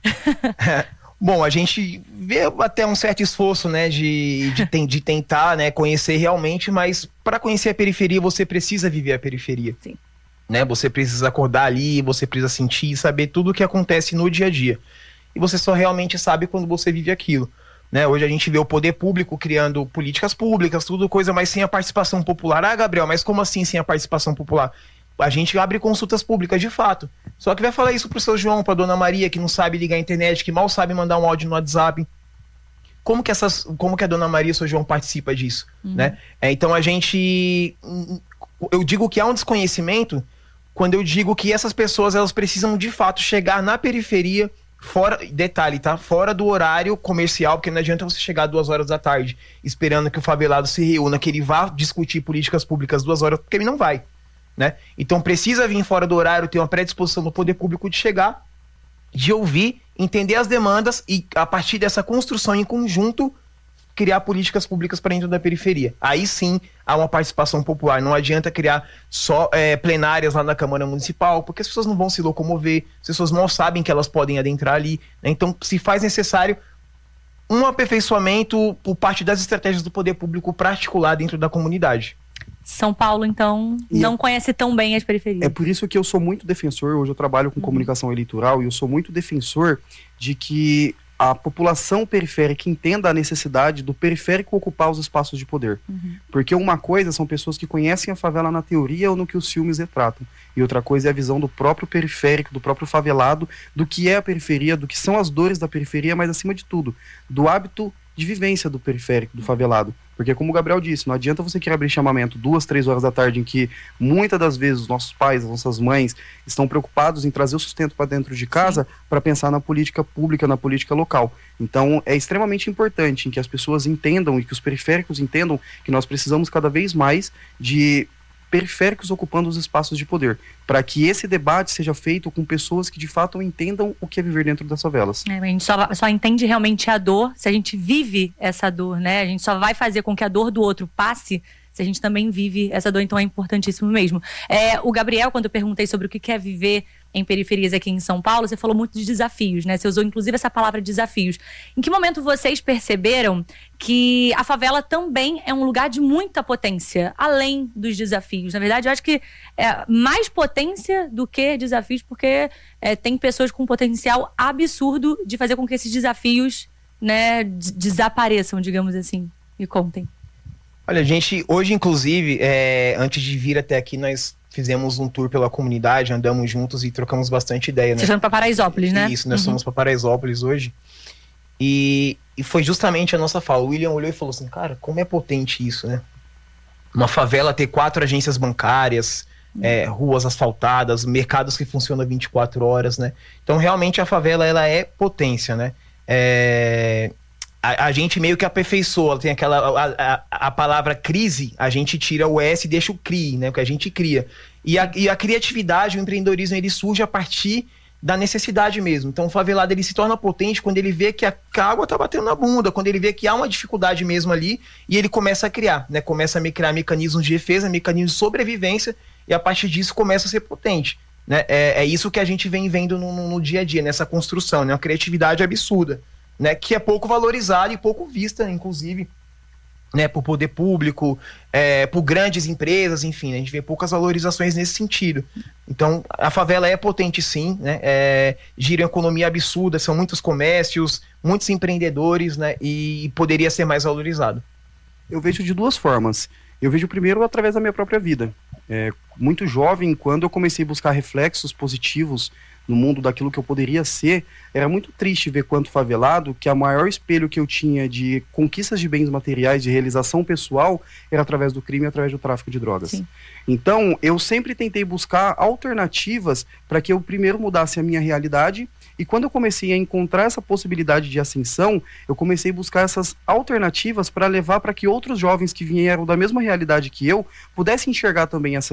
Bom, a gente vê até um certo esforço, né, de, de, ten, de tentar, né, conhecer realmente, mas para conhecer a periferia, você precisa viver a periferia. Sim. Né? Você precisa acordar ali, você precisa sentir e saber tudo o que acontece no dia a dia. E você só realmente sabe quando você vive aquilo. Né? Hoje a gente vê o poder público criando políticas públicas, tudo coisa, mas sem a participação popular. Ah, Gabriel, mas como assim sem a participação popular? A gente abre consultas públicas, de fato. Só que vai falar isso pro seu João, pra Dona Maria, que não sabe ligar a internet, que mal sabe mandar um áudio no WhatsApp. Como que, essas, como que a Dona Maria e o seu João participa disso? Uhum. Né? É, então a gente... Eu digo que há um desconhecimento quando eu digo que essas pessoas, elas precisam, de fato, chegar na periferia, fora... Detalhe, tá? Fora do horário comercial, porque não adianta você chegar duas horas da tarde esperando que o favelado se reúna, que ele vá discutir políticas públicas duas horas, porque ele não vai. Né? Então precisa vir fora do horário, ter uma predisposição do poder público de chegar, de ouvir, entender as demandas e a partir dessa construção em conjunto criar políticas públicas para dentro da periferia. Aí sim há uma participação popular. Não adianta criar só é, plenárias lá na Câmara Municipal, porque as pessoas não vão se locomover, as pessoas não sabem que elas podem adentrar ali, né? Então se faz necessário um aperfeiçoamento por parte das estratégias do poder público para articular dentro da comunidade. São Paulo, então, e não é, conhece tão bem as periferias. É por isso que eu sou muito defensor, hoje eu trabalho com uhum. comunicação eleitoral, e eu sou muito defensor de que a população periférica entenda a necessidade do periférico ocupar os espaços de poder. Uhum. Porque uma coisa são pessoas que conhecem a favela na teoria ou no que os filmes retratam. E outra coisa é a visão do próprio periférico, do próprio favelado, do que é a periferia, do que são as dores da periferia, mas acima de tudo, do hábito de vivência do periférico, do favelado. Porque como o Gabriel disse, não adianta você querer abrir chamamento duas, três horas da tarde em que muitas das vezes os nossos pais, as nossas mães estão preocupados em trazer o sustento para dentro de casa para pensar na política pública, na política local. Então é extremamente importante em que as pessoas entendam e que os periféricos entendam que nós precisamos cada vez mais de periféricos ocupando os espaços de poder, para que esse debate seja feito com pessoas que de fato entendam o que é viver dentro das favelas. É, a gente só, só entende realmente a dor se a gente vive essa dor, né? A gente só vai fazer com que a dor do outro passe se a gente também vive essa dor, então é importantíssimo mesmo. É, o Gabriel, quando eu perguntei sobre o que é viver em periferias aqui em São Paulo, você falou muito de desafios, né? Você usou inclusive essa palavra desafios. Em que momento vocês perceberam que a favela também é um lugar de muita potência, além dos desafios? Na verdade, eu acho que é mais potência do que desafios, porque é, tem pessoas com potencial absurdo de fazer com que esses desafios, né, desapareçam, digamos assim. Me contem. Olha, a gente, hoje inclusive, é, antes de vir até aqui, nós fizemos um tour pela comunidade, andamos juntos e trocamos bastante ideia, né? Vocês foram para Paraisópolis, né? Isso, nós uhum. fomos para Paraisópolis hoje. E, e foi justamente a nossa fala. O William olhou e falou assim, cara, como é potente isso, né? Uma favela ter quatro agências bancárias, uhum. é, ruas asfaltadas, mercados que funcionam vinte e quatro horas, né? Então, realmente, a favela, ela é potência, né? É... A, a gente meio que aperfeiçoa, tem aquela a, a, a palavra crise, a gente tira o S e deixa o C R I, né? O que a gente cria. E a, e a criatividade, o empreendedorismo, ele surge a partir da necessidade mesmo. Então o favelado, ele se torna potente quando ele vê que a, que a água tá batendo na bunda, quando ele vê que há uma dificuldade mesmo ali, e ele começa a criar, né? Começa a criar mecanismos de defesa, mecanismos de sobrevivência, e a partir disso começa a ser potente. Né? É, é isso que a gente vem vendo no, no, no dia a dia, nessa construção, né? Uma criatividade absurda. Né, que é pouco valorizada e pouco vista, inclusive, né, por poder público, é, por grandes empresas, enfim, né, a gente vê poucas valorizações nesse sentido. Então, a favela é potente sim, né, é, gira uma economia absurda, são muitos comércios, muitos empreendedores, né, e poderia ser mais valorizado. Eu vejo de duas formas. Eu vejo primeiro através da minha própria vida. É, muito jovem, quando eu comecei a buscar reflexos positivos no mundo daquilo que eu poderia ser, era muito triste ver quanto favelado que a maior espelho que eu tinha de conquistas de bens materiais, de realização pessoal, era através do crime e através do tráfico de drogas. Sim. Então, eu sempre tentei buscar alternativas para que eu primeiro mudasse a minha realidade, e quando eu comecei a encontrar essa possibilidade de ascensão, eu comecei a buscar essas alternativas para levar para que outros jovens que vieram da mesma realidade que eu, pudessem enxergar também essas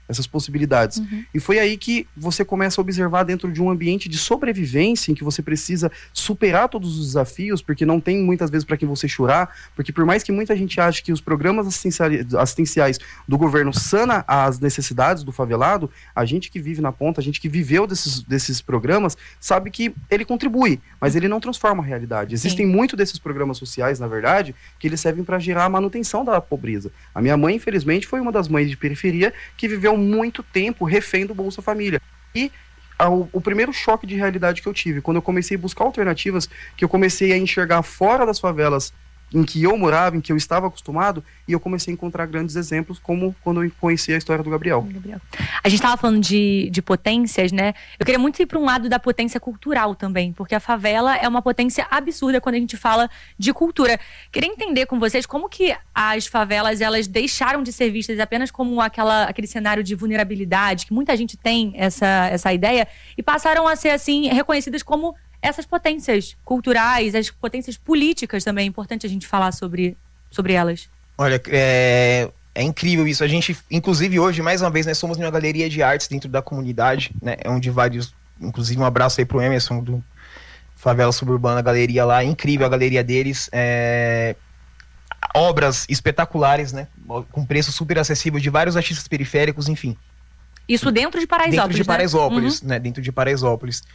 essas possibilidades. Uhum. E foi aí que você começa a observar dentro de um ambiente de sobrevivência, em que você precisa superar todos os desafios, porque não tem muitas vezes para quem você chorar, porque por mais que muita gente ache que os programas assistenciais, assistenciais do governo sana as necessidades do favelado, a gente que vive na ponta, a gente que viveu desses, desses programas, sabe que ele contribui, mas ele não transforma a realidade. Existem muito desses programas sociais, na verdade, que eles servem para gerar a manutenção da pobreza. A minha mãe, infelizmente, foi uma das mães de periferia que viveu muito tempo refém do Bolsa Família. E ao, o primeiro choque de realidade que eu tive, quando eu comecei a buscar alternativas, que eu comecei a enxergar fora das favelas em que eu morava, em que eu estava acostumado, e eu comecei a encontrar grandes exemplos, como quando eu conheci a história do Gabriel. Gabriel. A gente estava falando de, de potências, né? Eu queria muito ir para um lado da potência cultural também, porque a favela é uma potência absurda quando a gente fala de cultura. Queria entender com vocês como que as favelas, elas deixaram de ser vistas apenas como aquela, aquele cenário de vulnerabilidade, que muita gente tem essa, essa ideia, e passaram a ser, assim, reconhecidas como essas potências culturais, as potências políticas também. É importante a gente falar sobre, sobre elas. Olha, é, é incrível isso. A gente, inclusive hoje, mais uma vez, nós somos uma galeria de artes dentro da comunidade, né? É onde vários, inclusive um abraço aí pro Emerson, do Favela Suburbana, a galeria lá, incrível a galeria deles. É, obras espetaculares, né? Com preço super acessível de vários artistas periféricos, enfim. Isso dentro de Paraisópolis, Dentro de Paraisópolis, né? né? Dentro de Paraisópolis.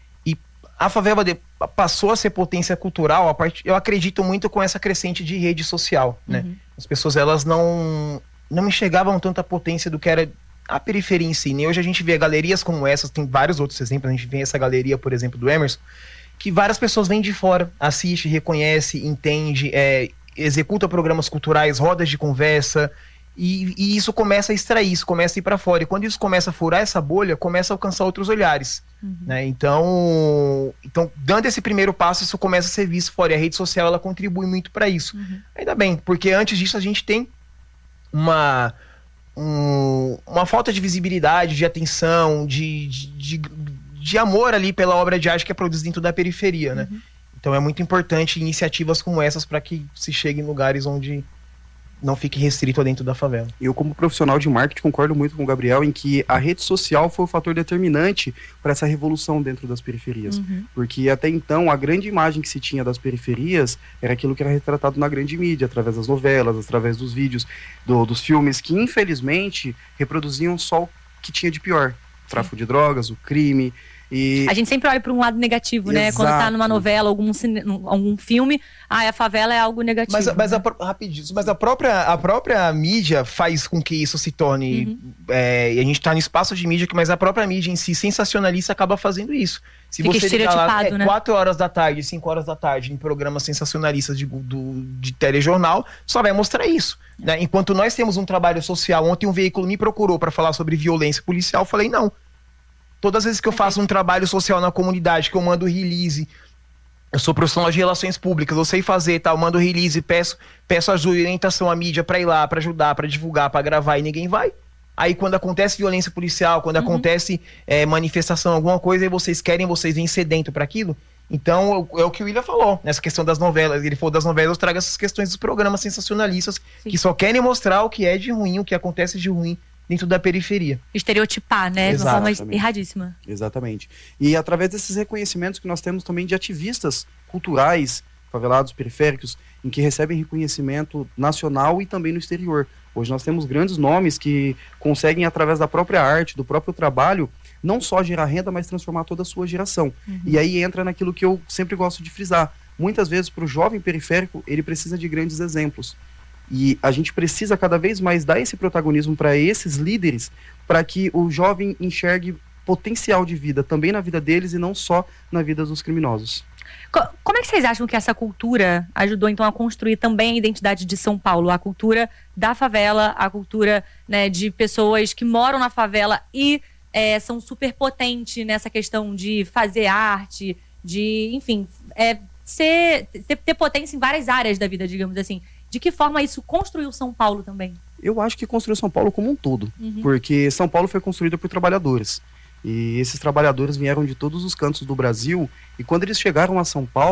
A favela de, passou a ser potência cultural, a part, eu acredito muito com essa crescente de rede social, né? Uhum. As pessoas, elas não, não enxergavam tanta potência do que era a periferia em si, né? Hoje a gente vê galerias como essas, tem vários outros exemplos, a gente vê essa galeria, por exemplo, do Emerson, que várias pessoas vêm de fora, assiste, reconhece, entende, é, executa programas culturais, rodas de conversa, e, e isso começa a extrair, isso começa a ir para fora. E quando isso começa a furar essa bolha, começa a alcançar outros olhares. Uhum. Né? Então, então, dando esse primeiro passo, isso começa a ser visto fora. E a rede social, ela contribui muito para isso. Uhum. Ainda bem, porque antes disso a gente tem uma, um, uma falta de visibilidade, de atenção, de, de, de, de amor ali pela obra de arte que é produzida dentro da periferia. Né? Uhum. Então é muito importante iniciativas como essas para que se chegue em lugares onde não fique restrito dentro da favela. Eu, como profissional de marketing, concordo muito com o Gabriel em que a rede social foi o fator determinante para essa revolução dentro das periferias. Uhum. Porque até então, a grande imagem que se tinha das periferias era aquilo que era retratado na grande mídia, através das novelas, através dos vídeos, do, dos filmes, que infelizmente reproduziam só o que tinha de pior. O tráfico de drogas, o crime. E... A gente sempre olha para um lado negativo, né? Exato. Quando tá numa novela, algum, cine... algum filme, ah, a favela é algo negativo. Mas, mas, né? a, rapidinho, mas a, própria, a própria mídia faz com que isso se torne... Uhum. É, e a gente tá no espaço de mídia, mas a própria mídia em si, sensacionalista, acaba fazendo isso. Se Fica você ligar lá, é, né? quatro horas da tarde, cinco horas da tarde, em programas sensacionalistas de, do, de telejornal, só vai mostrar isso. Né? Enquanto nós temos um trabalho social, ontem um veículo me procurou para falar sobre violência policial, eu falei, não. Todas as vezes que eu faço um trabalho social na comunidade, que eu mando release, eu sou profissional de relações públicas, eu sei fazer, tá? Eu mando release, peço, peço ajuda e orientação à mídia pra ir lá, pra ajudar, pra divulgar, pra gravar, e ninguém vai. Aí quando acontece violência policial, quando uhum. acontece é, manifestação, alguma coisa, e vocês querem, vocês vêm sedento pra aquilo. Então, é o que o William falou, nessa questão das novelas. Ele falou das novelas, eu trago essas questões dos programas sensacionalistas, Sim. que só querem mostrar o que é de ruim, o que acontece de ruim dentro da periferia. Estereotipar, né? De uma forma erradíssima. Exatamente. E através desses reconhecimentos que nós temos também de ativistas culturais, favelados, periféricos, em que recebem reconhecimento nacional e também no exterior. Hoje nós temos grandes nomes que conseguem, através da própria arte, do próprio trabalho, não só gerar renda, mas transformar toda a sua geração. Uhum. E aí entra naquilo que eu sempre gosto de frisar. Muitas vezes, para o jovem periférico, ele precisa de grandes exemplos. E a gente precisa cada vez mais dar esse protagonismo para esses líderes, para que o jovem enxergue potencial de vida também na vida deles e não só na vida dos criminosos. Como é que vocês acham que essa cultura ajudou então a construir também a identidade de São Paulo? A cultura da favela, a cultura, né, de pessoas que moram na favela e é, são super potentes nessa questão de fazer arte, de, enfim, é, ser, ter, ter potência em várias áreas da vida, digamos assim. De que forma isso construiu São Paulo também? Eu acho que construiu São Paulo como um todo, uhum. porque São Paulo foi construída por trabalhadores. E esses trabalhadores vieram de todos os cantos do Brasil, e quando eles chegaram a São Paulo,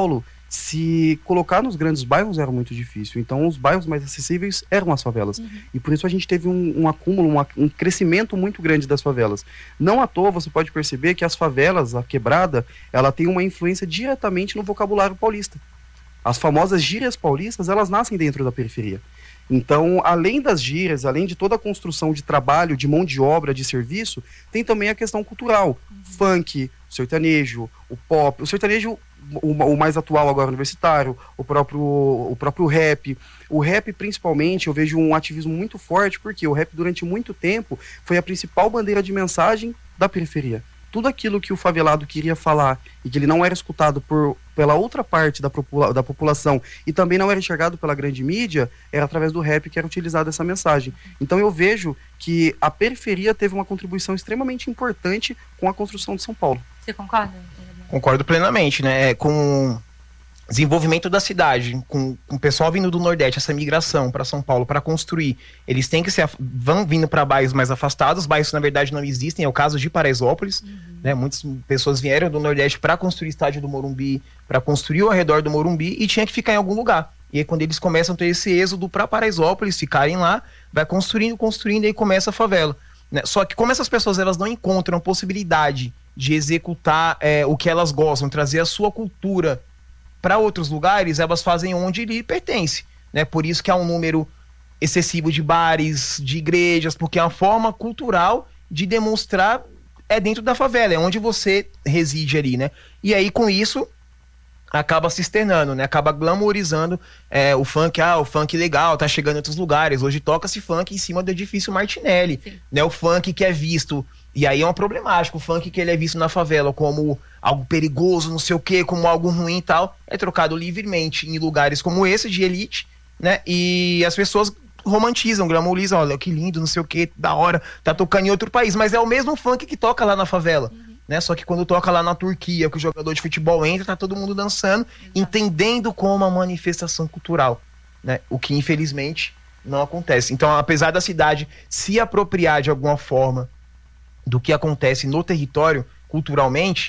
se colocar nos grandes bairros era muito difícil. Então, os bairros mais acessíveis eram as favelas. Uhum. E por isso a gente teve um, um acúmulo, uma, um crescimento muito grande das favelas. Não à toa, você pode perceber que as favelas, a quebrada, ela tem uma influência diretamente no vocabulário paulista. As famosas gírias paulistas, elas nascem dentro da periferia. Então, além das gírias, além de toda a construção de trabalho, de mão de obra, de serviço, tem também a questão cultural. Uhum. Funk, o sertanejo, o pop, o sertanejo, o, o mais atual agora universitário, o próprio, o próprio rap. O rap, principalmente, eu vejo um ativismo muito forte, porque o rap, durante muito tempo, foi a principal bandeira de mensagem da periferia. Tudo aquilo que o favelado queria falar e que ele não era escutado por, pela outra parte da, popula da população e também não era enxergado pela grande mídia, era através do rap que era utilizada essa mensagem. Então eu vejo que a periferia teve uma contribuição extremamente importante com a construção de São Paulo. Você concorda? Concordo plenamente, né? Com desenvolvimento da cidade, com, com o pessoal vindo do Nordeste, essa migração para São Paulo para construir, eles têm que ser, vão vindo para bairros mais afastados, bairros na verdade não existem, é o caso de Paraisópolis, uhum. né? Muitas pessoas vieram do Nordeste para construir o estádio do Morumbi, para construir ao redor do Morumbi e tinha que ficar em algum lugar. E aí quando eles começam a ter esse êxodo para Paraisópolis, ficarem lá, vai construindo, construindo e aí começa a favela. Né? Só que como essas pessoas elas não encontram possibilidade de executar é, o que elas gostam, trazer a sua cultura para outros lugares, elas fazem onde lhe pertence, né? Por isso que há um número excessivo de bares, de igrejas, porque é uma forma cultural de demonstrar é dentro da favela, é onde você reside ali, né? E aí com isso acaba se externando, né? Acaba glamourizando é, o funk, ah, o funk legal, tá chegando em outros lugares, hoje toca-se funk em cima do edifício Martinelli, Sim. né? O funk que é visto, e aí é um problemático, o funk que ele é visto na favela como algo perigoso, não sei o que, como algo ruim e tal, é trocado livremente em lugares como esse, de elite, né? E as pessoas romantizam, glamourizam, olha que lindo, não sei o que, da hora, tá tocando em outro país, mas é o mesmo funk que toca lá na favela, uhum. né? Só que quando toca lá na Turquia, que o jogador de futebol entra, tá todo mundo dançando, uhum. entendendo como uma manifestação cultural, né? O que infelizmente não acontece. Então, apesar da cidade se apropriar de alguma forma do que acontece no território, culturalmente,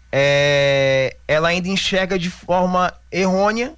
é, ela ainda enxerga de forma errônea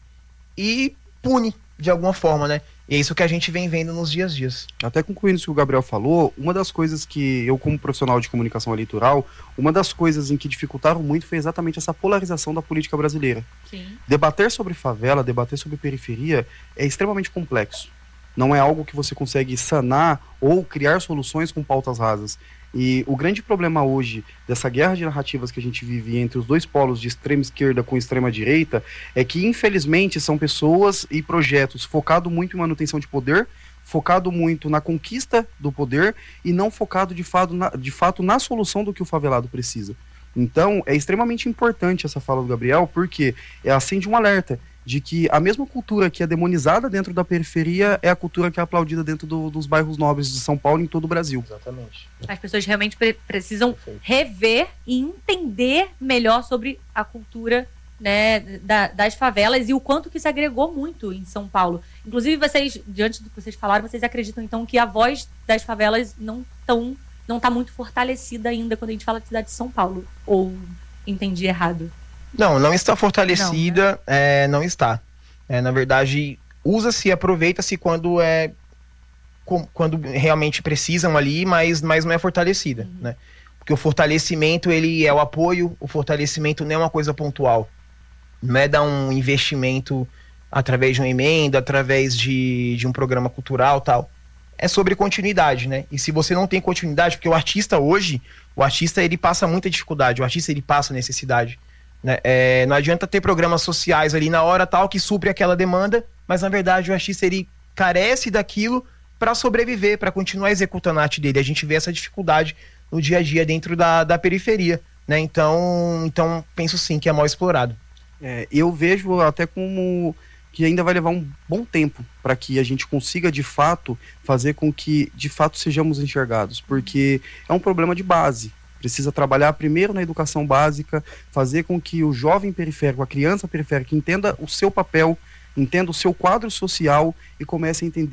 e pune de alguma forma, né? E é isso que a gente vem vendo nos dias a dias. Até concluindo isso que o Gabriel falou, uma das coisas que eu, como profissional de comunicação eleitoral, uma das coisas em que dificultaram muito foi exatamente essa polarização da política brasileira. Sim. Debater sobre favela, debater sobre periferia é extremamente complexo. Não é algo que você consegue sanar ou criar soluções com pautas rasas. E o grande problema hoje dessa guerra de narrativas que a gente vive entre os dois polos de extrema esquerda com extrema direita é que, infelizmente, são pessoas e projetos focados muito em manutenção de poder, focado muito na conquista do poder e não focado de fato, na, de fato na solução do que o favelado precisa. Então, é extremamente importante essa fala do Gabriel, porque acende um alerta de que a mesma cultura que é demonizada dentro da periferia é a cultura que é aplaudida dentro do, dos bairros nobres de São Paulo e em todo o Brasil. Exatamente. As pessoas realmente pre precisam Perfeito. rever e entender melhor sobre a cultura, né, da, das favelas e o quanto que isso agregou muito em São Paulo. Inclusive, vocês, diante do que vocês falaram, vocês acreditam então que a voz das favelas não tão, não está muito fortalecida ainda quando a gente fala de cidade de São Paulo? Ou entendi errado? Não, não está fortalecida, não, né? é, não está. É, na verdade, usa-se e aproveita-se quando é com, quando realmente precisam ali, mas, mas não é fortalecida, uhum. né? Porque o fortalecimento, ele é o apoio, o fortalecimento não é uma coisa pontual. Não é dar um investimento através de uma emenda, através de, de um programa cultural, tal. É sobre continuidade, né? E se você não tem continuidade, porque o artista hoje, o artista ele passa muita dificuldade, o artista ele passa necessidade. Né? É, não adianta ter programas sociais ali na hora tal que supre aquela demanda, mas na verdade o artista ele carece daquilo para sobreviver, para continuar executando a arte dele. A gente vê essa dificuldade no dia a dia dentro da, da periferia, né? Então, então penso sim que é mal explorado. É, eu vejo até como que ainda vai levar um bom tempo para que a gente consiga de fato fazer com que de fato sejamos enxergados, porque é um problema de base. Precisa trabalhar primeiro na educação básica, fazer com que o jovem periférico, a criança periférica, entenda o seu papel, entenda o seu quadro social e comece a entender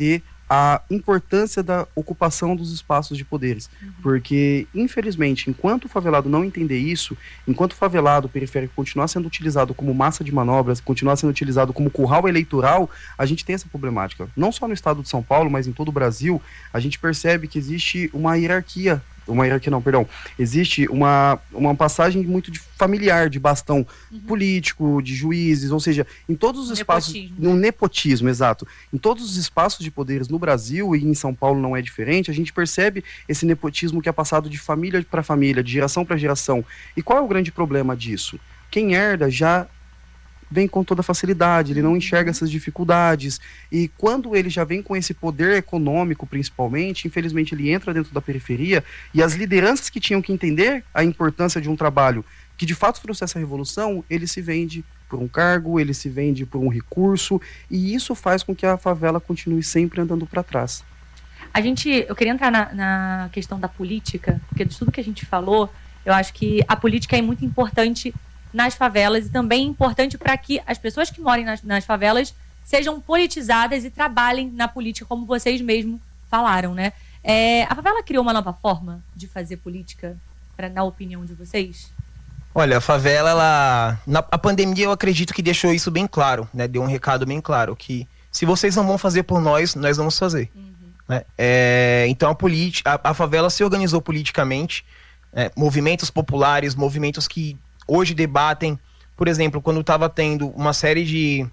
a importância da ocupação dos espaços de poderes. Uhum. Porque, infelizmente, enquanto o favelado não entender isso, enquanto o favelado periférico continuar sendo utilizado como massa de manobras, continuar sendo utilizado como curral eleitoral, a gente tem essa problemática. Não só no estado de São Paulo, mas em todo o Brasil, a gente percebe que existe uma hierarquia uma hierarquia não, perdão, existe uma, uma passagem muito de familiar, de bastão uhum. político, de juízes, ou seja, em todos os espaços, no nepotismo, exato, em todos os espaços de poderes no Brasil, e em São Paulo não é diferente, a gente percebe esse nepotismo que é passado de família para família, de geração para geração. E qual é o grande problema disso? Quem herda já vem com toda facilidade, ele não enxerga essas dificuldades, e quando ele já vem com esse poder econômico, principalmente, infelizmente ele entra dentro da periferia, e as lideranças que tinham que entender a importância de um trabalho que de fato trouxesse a revolução, ele se vende por um cargo, ele se vende por um recurso, e isso faz com que a favela continue sempre andando para trás. A gente, eu queria entrar na, na questão da política, porque de tudo que a gente falou, eu acho que a política é muito importante nas favelas e também importante para que as pessoas que moram nas, nas favelas sejam politizadas e trabalhem na política, como vocês mesmos falaram, né? É, a favela criou uma nova forma de fazer política, pra, na opinião de vocês? Olha, a favela, ela, na, a pandemia eu acredito que deixou isso bem claro, né? Deu um recado bem claro, que se vocês não vão fazer por nós, nós vamos fazer. Uhum. Né? É, então a, política, a, a favela se organizou politicamente, é, movimentos populares, movimentos que hoje debatem, por exemplo, quando estava tendo uma série de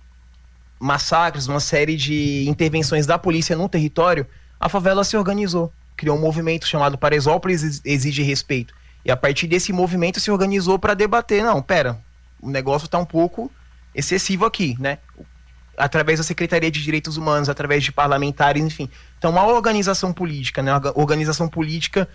massacres, uma série de intervenções da polícia no território, a favela se organizou, criou um movimento chamado Paraisópolis Exige Respeito. E a partir desse movimento se organizou para debater, não, pera, o negócio está um pouco excessivo aqui, né? Através da Secretaria de Direitos Humanos, através de parlamentares, enfim. Então, uma organização política, né? Uma organização política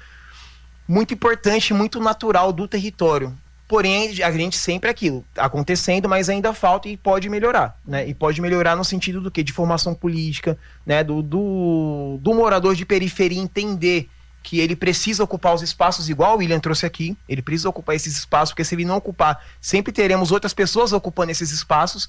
muito importante, muito natural do território. Porém, a gente sempre é aquilo, acontecendo, mas ainda falta e pode melhorar, né? E pode melhorar no sentido do quê? De formação política, né? Do, do, do morador de periferia entender que ele precisa ocupar os espaços, igual o William trouxe aqui, ele precisa ocupar esses espaços, porque se ele não ocupar, sempre teremos outras pessoas ocupando esses espaços,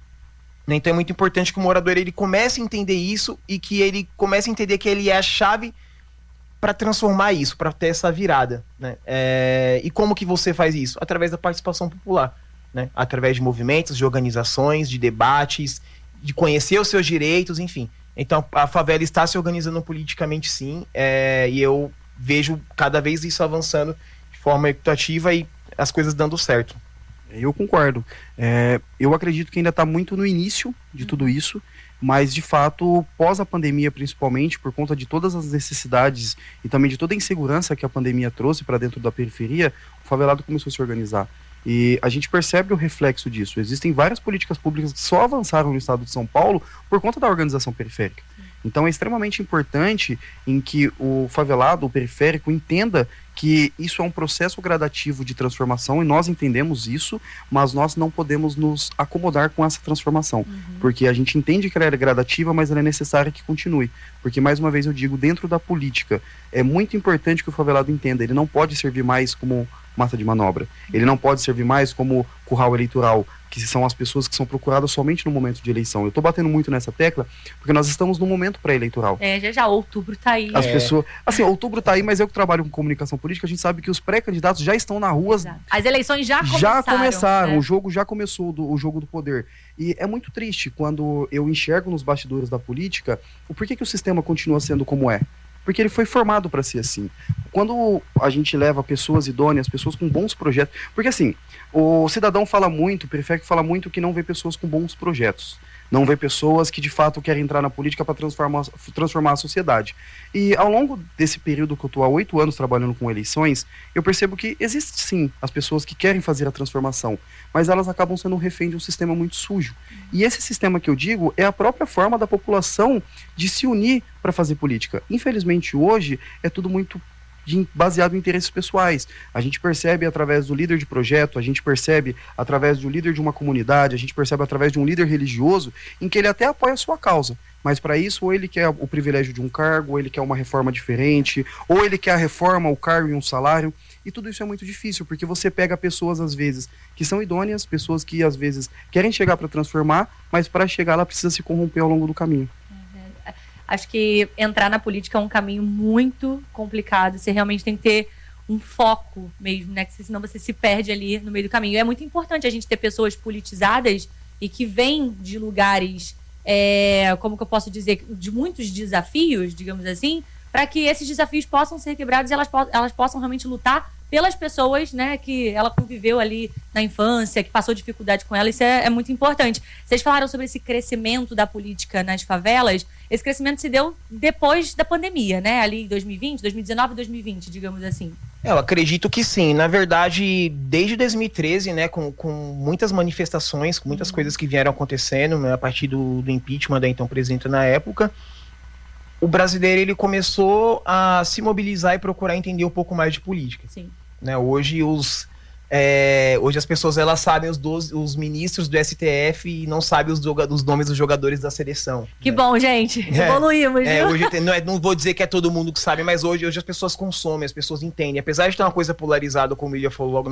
né? Então é muito importante que o morador ele comece a entender isso e que ele comece a entender que ele é a chave para transformar isso, para ter essa virada, né? É, e como que você faz isso? Através da participação popular, né? Através de movimentos, de organizações, de debates, de conhecer os seus direitos, enfim. Então a favela está se organizando politicamente, sim, é, e eu vejo cada vez isso avançando de forma equitativa e as coisas dando certo. Eu concordo. É, eu acredito que ainda está muito no início de tudo isso, mas de fato, pós a pandemia principalmente, por conta de todas as necessidades e também de toda a insegurança que a pandemia trouxe para dentro da periferia, o favelado começou a se organizar. E a gente percebe o reflexo disso. Existem várias políticas públicas que só avançaram no estado de São Paulo por conta da organização periférica. Então é extremamente importante em que o favelado, o periférico, entenda que isso é um processo gradativo de transformação, e nós entendemos isso, mas nós não podemos nos acomodar com essa transformação, uhum. porque a gente entende que ela é gradativa, mas ela é necessária que continue, porque mais uma vez eu digo, dentro da política, é muito importante que o favelado entenda, ele não pode servir mais como massa de manobra, ele não pode servir mais como curral eleitoral, que são as pessoas que são procuradas somente no momento de eleição. Eu estou batendo muito nessa tecla, porque nós estamos no momento pré-eleitoral. É, já já, outubro tá aí. As é. pessoas, assim, outubro tá aí, mas eu que trabalho com comunicação política, a gente sabe que os pré-candidatos já estão na rua. Exato. As eleições já começaram. Já começaram, né? O jogo já começou, do, o jogo do poder. E é muito triste quando eu enxergo nos bastidores da política o porquê que o sistema continua sendo como é. Porque ele foi formado para ser assim. Quando a gente leva pessoas idôneas, pessoas com bons projetos... Porque assim, o cidadão fala muito, o periférico fala muito que não vê pessoas com bons projetos. Não vê pessoas que de fato querem entrar na política para transformar, transformar a sociedade. E ao longo desse período que eu estou há oito anos trabalhando com eleições, eu percebo que existe sim as pessoas que querem fazer a transformação, mas elas acabam sendo refém de um sistema muito sujo. E esse sistema que eu digo é a própria forma da população de se unir para fazer política. Infelizmente hoje é tudo muito de, baseado em interesses pessoais. A gente percebe através do líder de projeto, a gente percebe através do líder de uma comunidade, a gente percebe através de um líder religioso, em que ele até apoia a sua causa, mas para isso ou ele quer o privilégio de um cargo, ou ele quer uma reforma diferente, ou ele quer a reforma, o cargo e um salário, e tudo isso é muito difícil, porque você pega pessoas às vezes que são idôneas, pessoas que às vezes querem chegar para transformar, mas para chegar ela precisa se corromper ao longo do caminho. Acho que entrar na política é um caminho muito complicado. Você realmente tem que ter um foco mesmo, né? Que senão você se perde ali no meio do caminho. E é muito importante a gente ter pessoas politizadas e que vêm de lugares, é, como que eu posso dizer, de muitos desafios, digamos assim, para que esses desafios possam ser quebrados e elas, elas possam realmente lutar pelas pessoas, né, que ela conviveu ali na infância, que passou dificuldade com ela. Isso é, é muito importante. Vocês falaram sobre esse crescimento da política nas favelas. Esse crescimento se deu depois da pandemia, né? Ali em dois mil e vinte, dois mil e dezenove, dois mil e vinte, digamos assim. Eu acredito que sim. Na verdade, desde dois mil e treze, né, com, com muitas manifestações, com muitas uhum. coisas que vieram acontecendo, né, a partir do, do impeachment da então presidente na época, o brasileiro ele começou a se mobilizar e procurar entender um pouco mais de política. Sim. Né, hoje, os, é, hoje as pessoas elas sabem os, doze, os ministros do S T F e não sabem os, os nomes dos jogadores da seleção. Que né? bom, gente. É, Evoluímos. É, viu? hoje tem, não, é, não vou dizer que é todo mundo que sabe, mas hoje, hoje as pessoas consomem, as pessoas entendem. Apesar de ter uma coisa polarizada, como o William falou logo